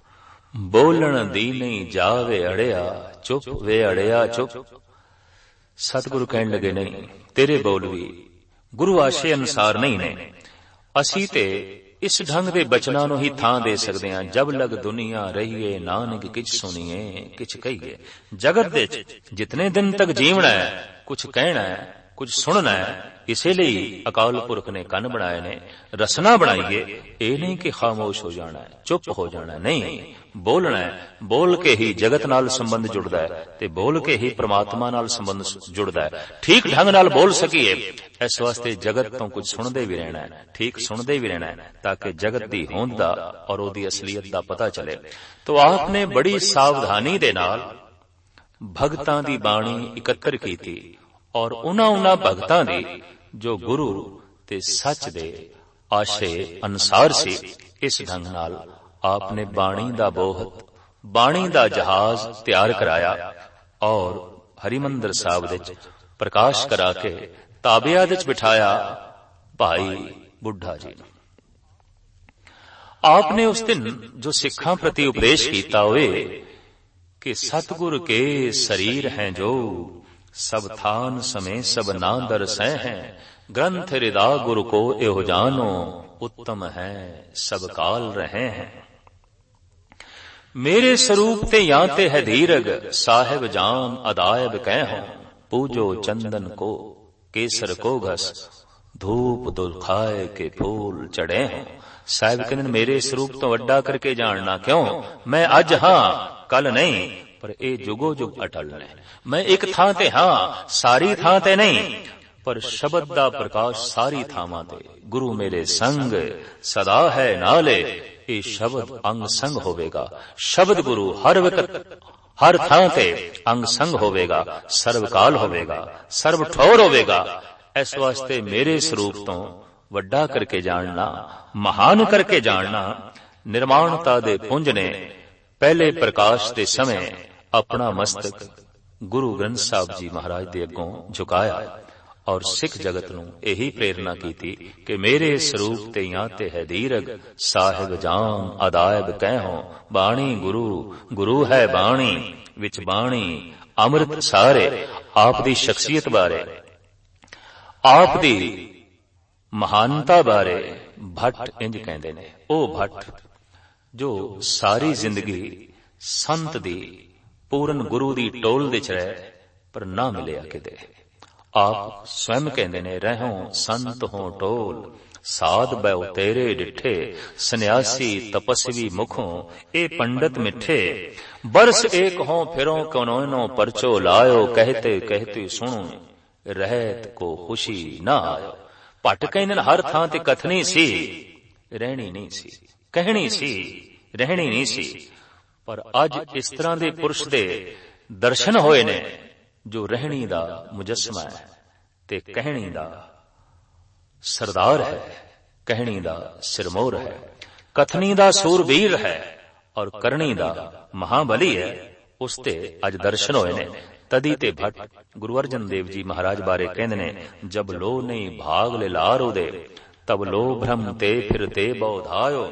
बोलन दी नहीं जावे अड़िया, चुप वे अड़िया चुप। सतगुरु कहन लगे, नहीं तेरे बोल भी गुरु आशे अनुसार नहीं ने। असी ते इस ढंग दे बचना नूं ही थां दे सकदे हां, जब लग दुनिया रहीए नानक किछ सुनिए किछ कहिए। जगत दे जितने दिन तक जीवना है, कुछ कहना है, कुछ सुनना है। इसीलिए अकाल पुरख ने कन बनाए ने, रसना बनाइए। ये नहीं कि खामोश हो जाना है, चुप हो जाना है, नहीं बोलना है। बोल के ही जगत नाल संबंध जुड़दा है, ते बोल के ही परमात्मा नाल संबंध जुड़दा है। ठीक ढंग नाल बोल सकीए, इस वास्ते जगत तो कुछ सुनदे भी रहना है, ठीक सुनदे भी रहना है, ताकि जगत दी होंद दा और ओदी असलियत दा पता चले। तो आपने बड़ी सावधानी दे नाल भगतां दी बाणी इकत्तर कीती, और उन्हां भगतां दी जो गुरु ते सच दे आशे अनुसार सी। इस ढंग नाल आपने बाणी दा बोहत, बाणी दा जहाज तैयार कराया, और हरिमंदिर साहब दे प्रकाश करा के ताबिया दे बिठाया भाई बुढ़ा जी। आपने उस दिन जो सिखां प्रति उपदेश कीता होए कि सतगुर के शरीर हैं जो, सब थान समय सब ना दरसै हैं, ग्रंथ हृदा गुरु को एहो जानो, उत्तम है सब काल रहे हैं। मेरे स्वरूप ते याते है धीरग, साहेब जान अदायब कह हो, पूजो चंदन को केसर को घस, धूप दुखाए के फूल चढ़े हों। साहिब कहते मेरे स्वरूप तो वड्डा करके जानना क्यों, मैं अज हां कल नहीं, पर ए जुगो जुग अटल ने। मैं एक थां ते हां, सारी थां ते नहीं, पर शब्द दा प्रकाश सारी थावां ते। गुरु मेरे संग सदा है नाले, ये शब्द अंग संग होवेगा। शब्द गुरु हर वक्त हर थां ते अंग संग होवेगा, सर्वकाल होवेगा, सर्व ठोर होवेगा। इस वास्ते मेरे स्वरूप तो वड्डा करके जानना, महान करके जानना। निर्माणता दे पुंज ने पहले प्रकाश दे समय अपना मस्तक गुरु ग्रंथ साहब जी महाराज दे अगों झुकाया, और सिख जगत नूं यही प्रेरणा कीती कि मेरे स्वरूप ते यां ते है दीरग, साहिब जान अदायब कहो, बाणी गुरु गुरु है बाणी, विच बाणी अमृत सारे। आप दी शख्सियत बारे, आप दी महानता बारे भट्ट इंज कहंदे ने, ओ भट्ट जो सारी जिंदगी संत दी पूर्ण गुरु दी टोल दे च रहे, पर ना मिलिया किते। आप स्वयं कहंदे ने, रहो संत हो टोल, साध बैव तेरे डिठे, सन्यासी तपस्वी मुखों ए पंडित मिठे, बरस एक हो फिरो कौनो परचो लायो, कहते कहते सुनो रहत को खुशी ना आयो। भट्ट कहंदे हर थां ते कथनी सी, रहनी नहीं सी, कहनी सी, रहनी नहीं सी। पर अज इस तरह दे पुरुष दे दर्शन होए ने, जो रहनी दा मुजस्मा है ते कहनी दा सरदार है, कहनी दा सिरमौर है, कथनी दा सूरबीर है, और करनी दा महाबली है। उसते अज दर्शन होए ने। तदी ते भट्ट गुरु अर्जन देव जी महाराज बारे कहंदे ने, जब लो नहीं भाग ले लारो दे, तब लो भ्रम ते फिरते बौधायो,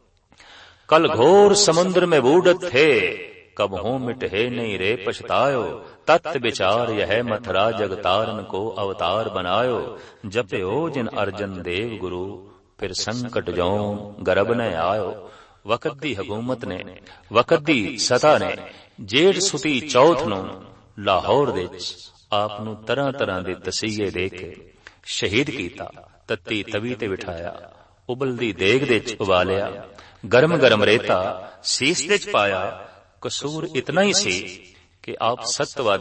कल घोर समुद्र में बूढ़त थे, कब हो मिटे नहीं रे पछतायो, तत् विचार यह मथुरा जगतारन को अवतार बनायो, जपयो जिन अर्जन देव गुरु, फिर संकट जौं गर्भ न आयो। वक़्त दी हुकूमत ने, वक़्त दी सत्ता ने ਜੇਠ ਸੁਤੀ ਚੌਥ ਨੂੰ ਲਾਹੌਰ ਵਿੱਚ ਆਪ ਨੂੰ ਤਰ੍ਹਾਂ ਤਰ੍ਹਾਂ ਦੇ ਤਸੀਹੇ ਦੇ ਕੇ ਸ਼ਹੀਦ ਕੀਤਾ। ਤੱਤੀ ਤਵੀ ਤੇ ਬਿਠਾਇਆ, ਉਬਲਦੀ ਦੇਗ ਦੇ ਚ ਉਬਾਲਿਆ, ਗਰਮ ਗਰਮ ਰੇਤਾ ਸੀਸ ਦੇ ਚ ਪਾਇਆ। ਕਸੂਰ ਇਤਨਾ ਹੀ ਸੀ ਕਿ ਆਪ ਸਤਵਾਦੀ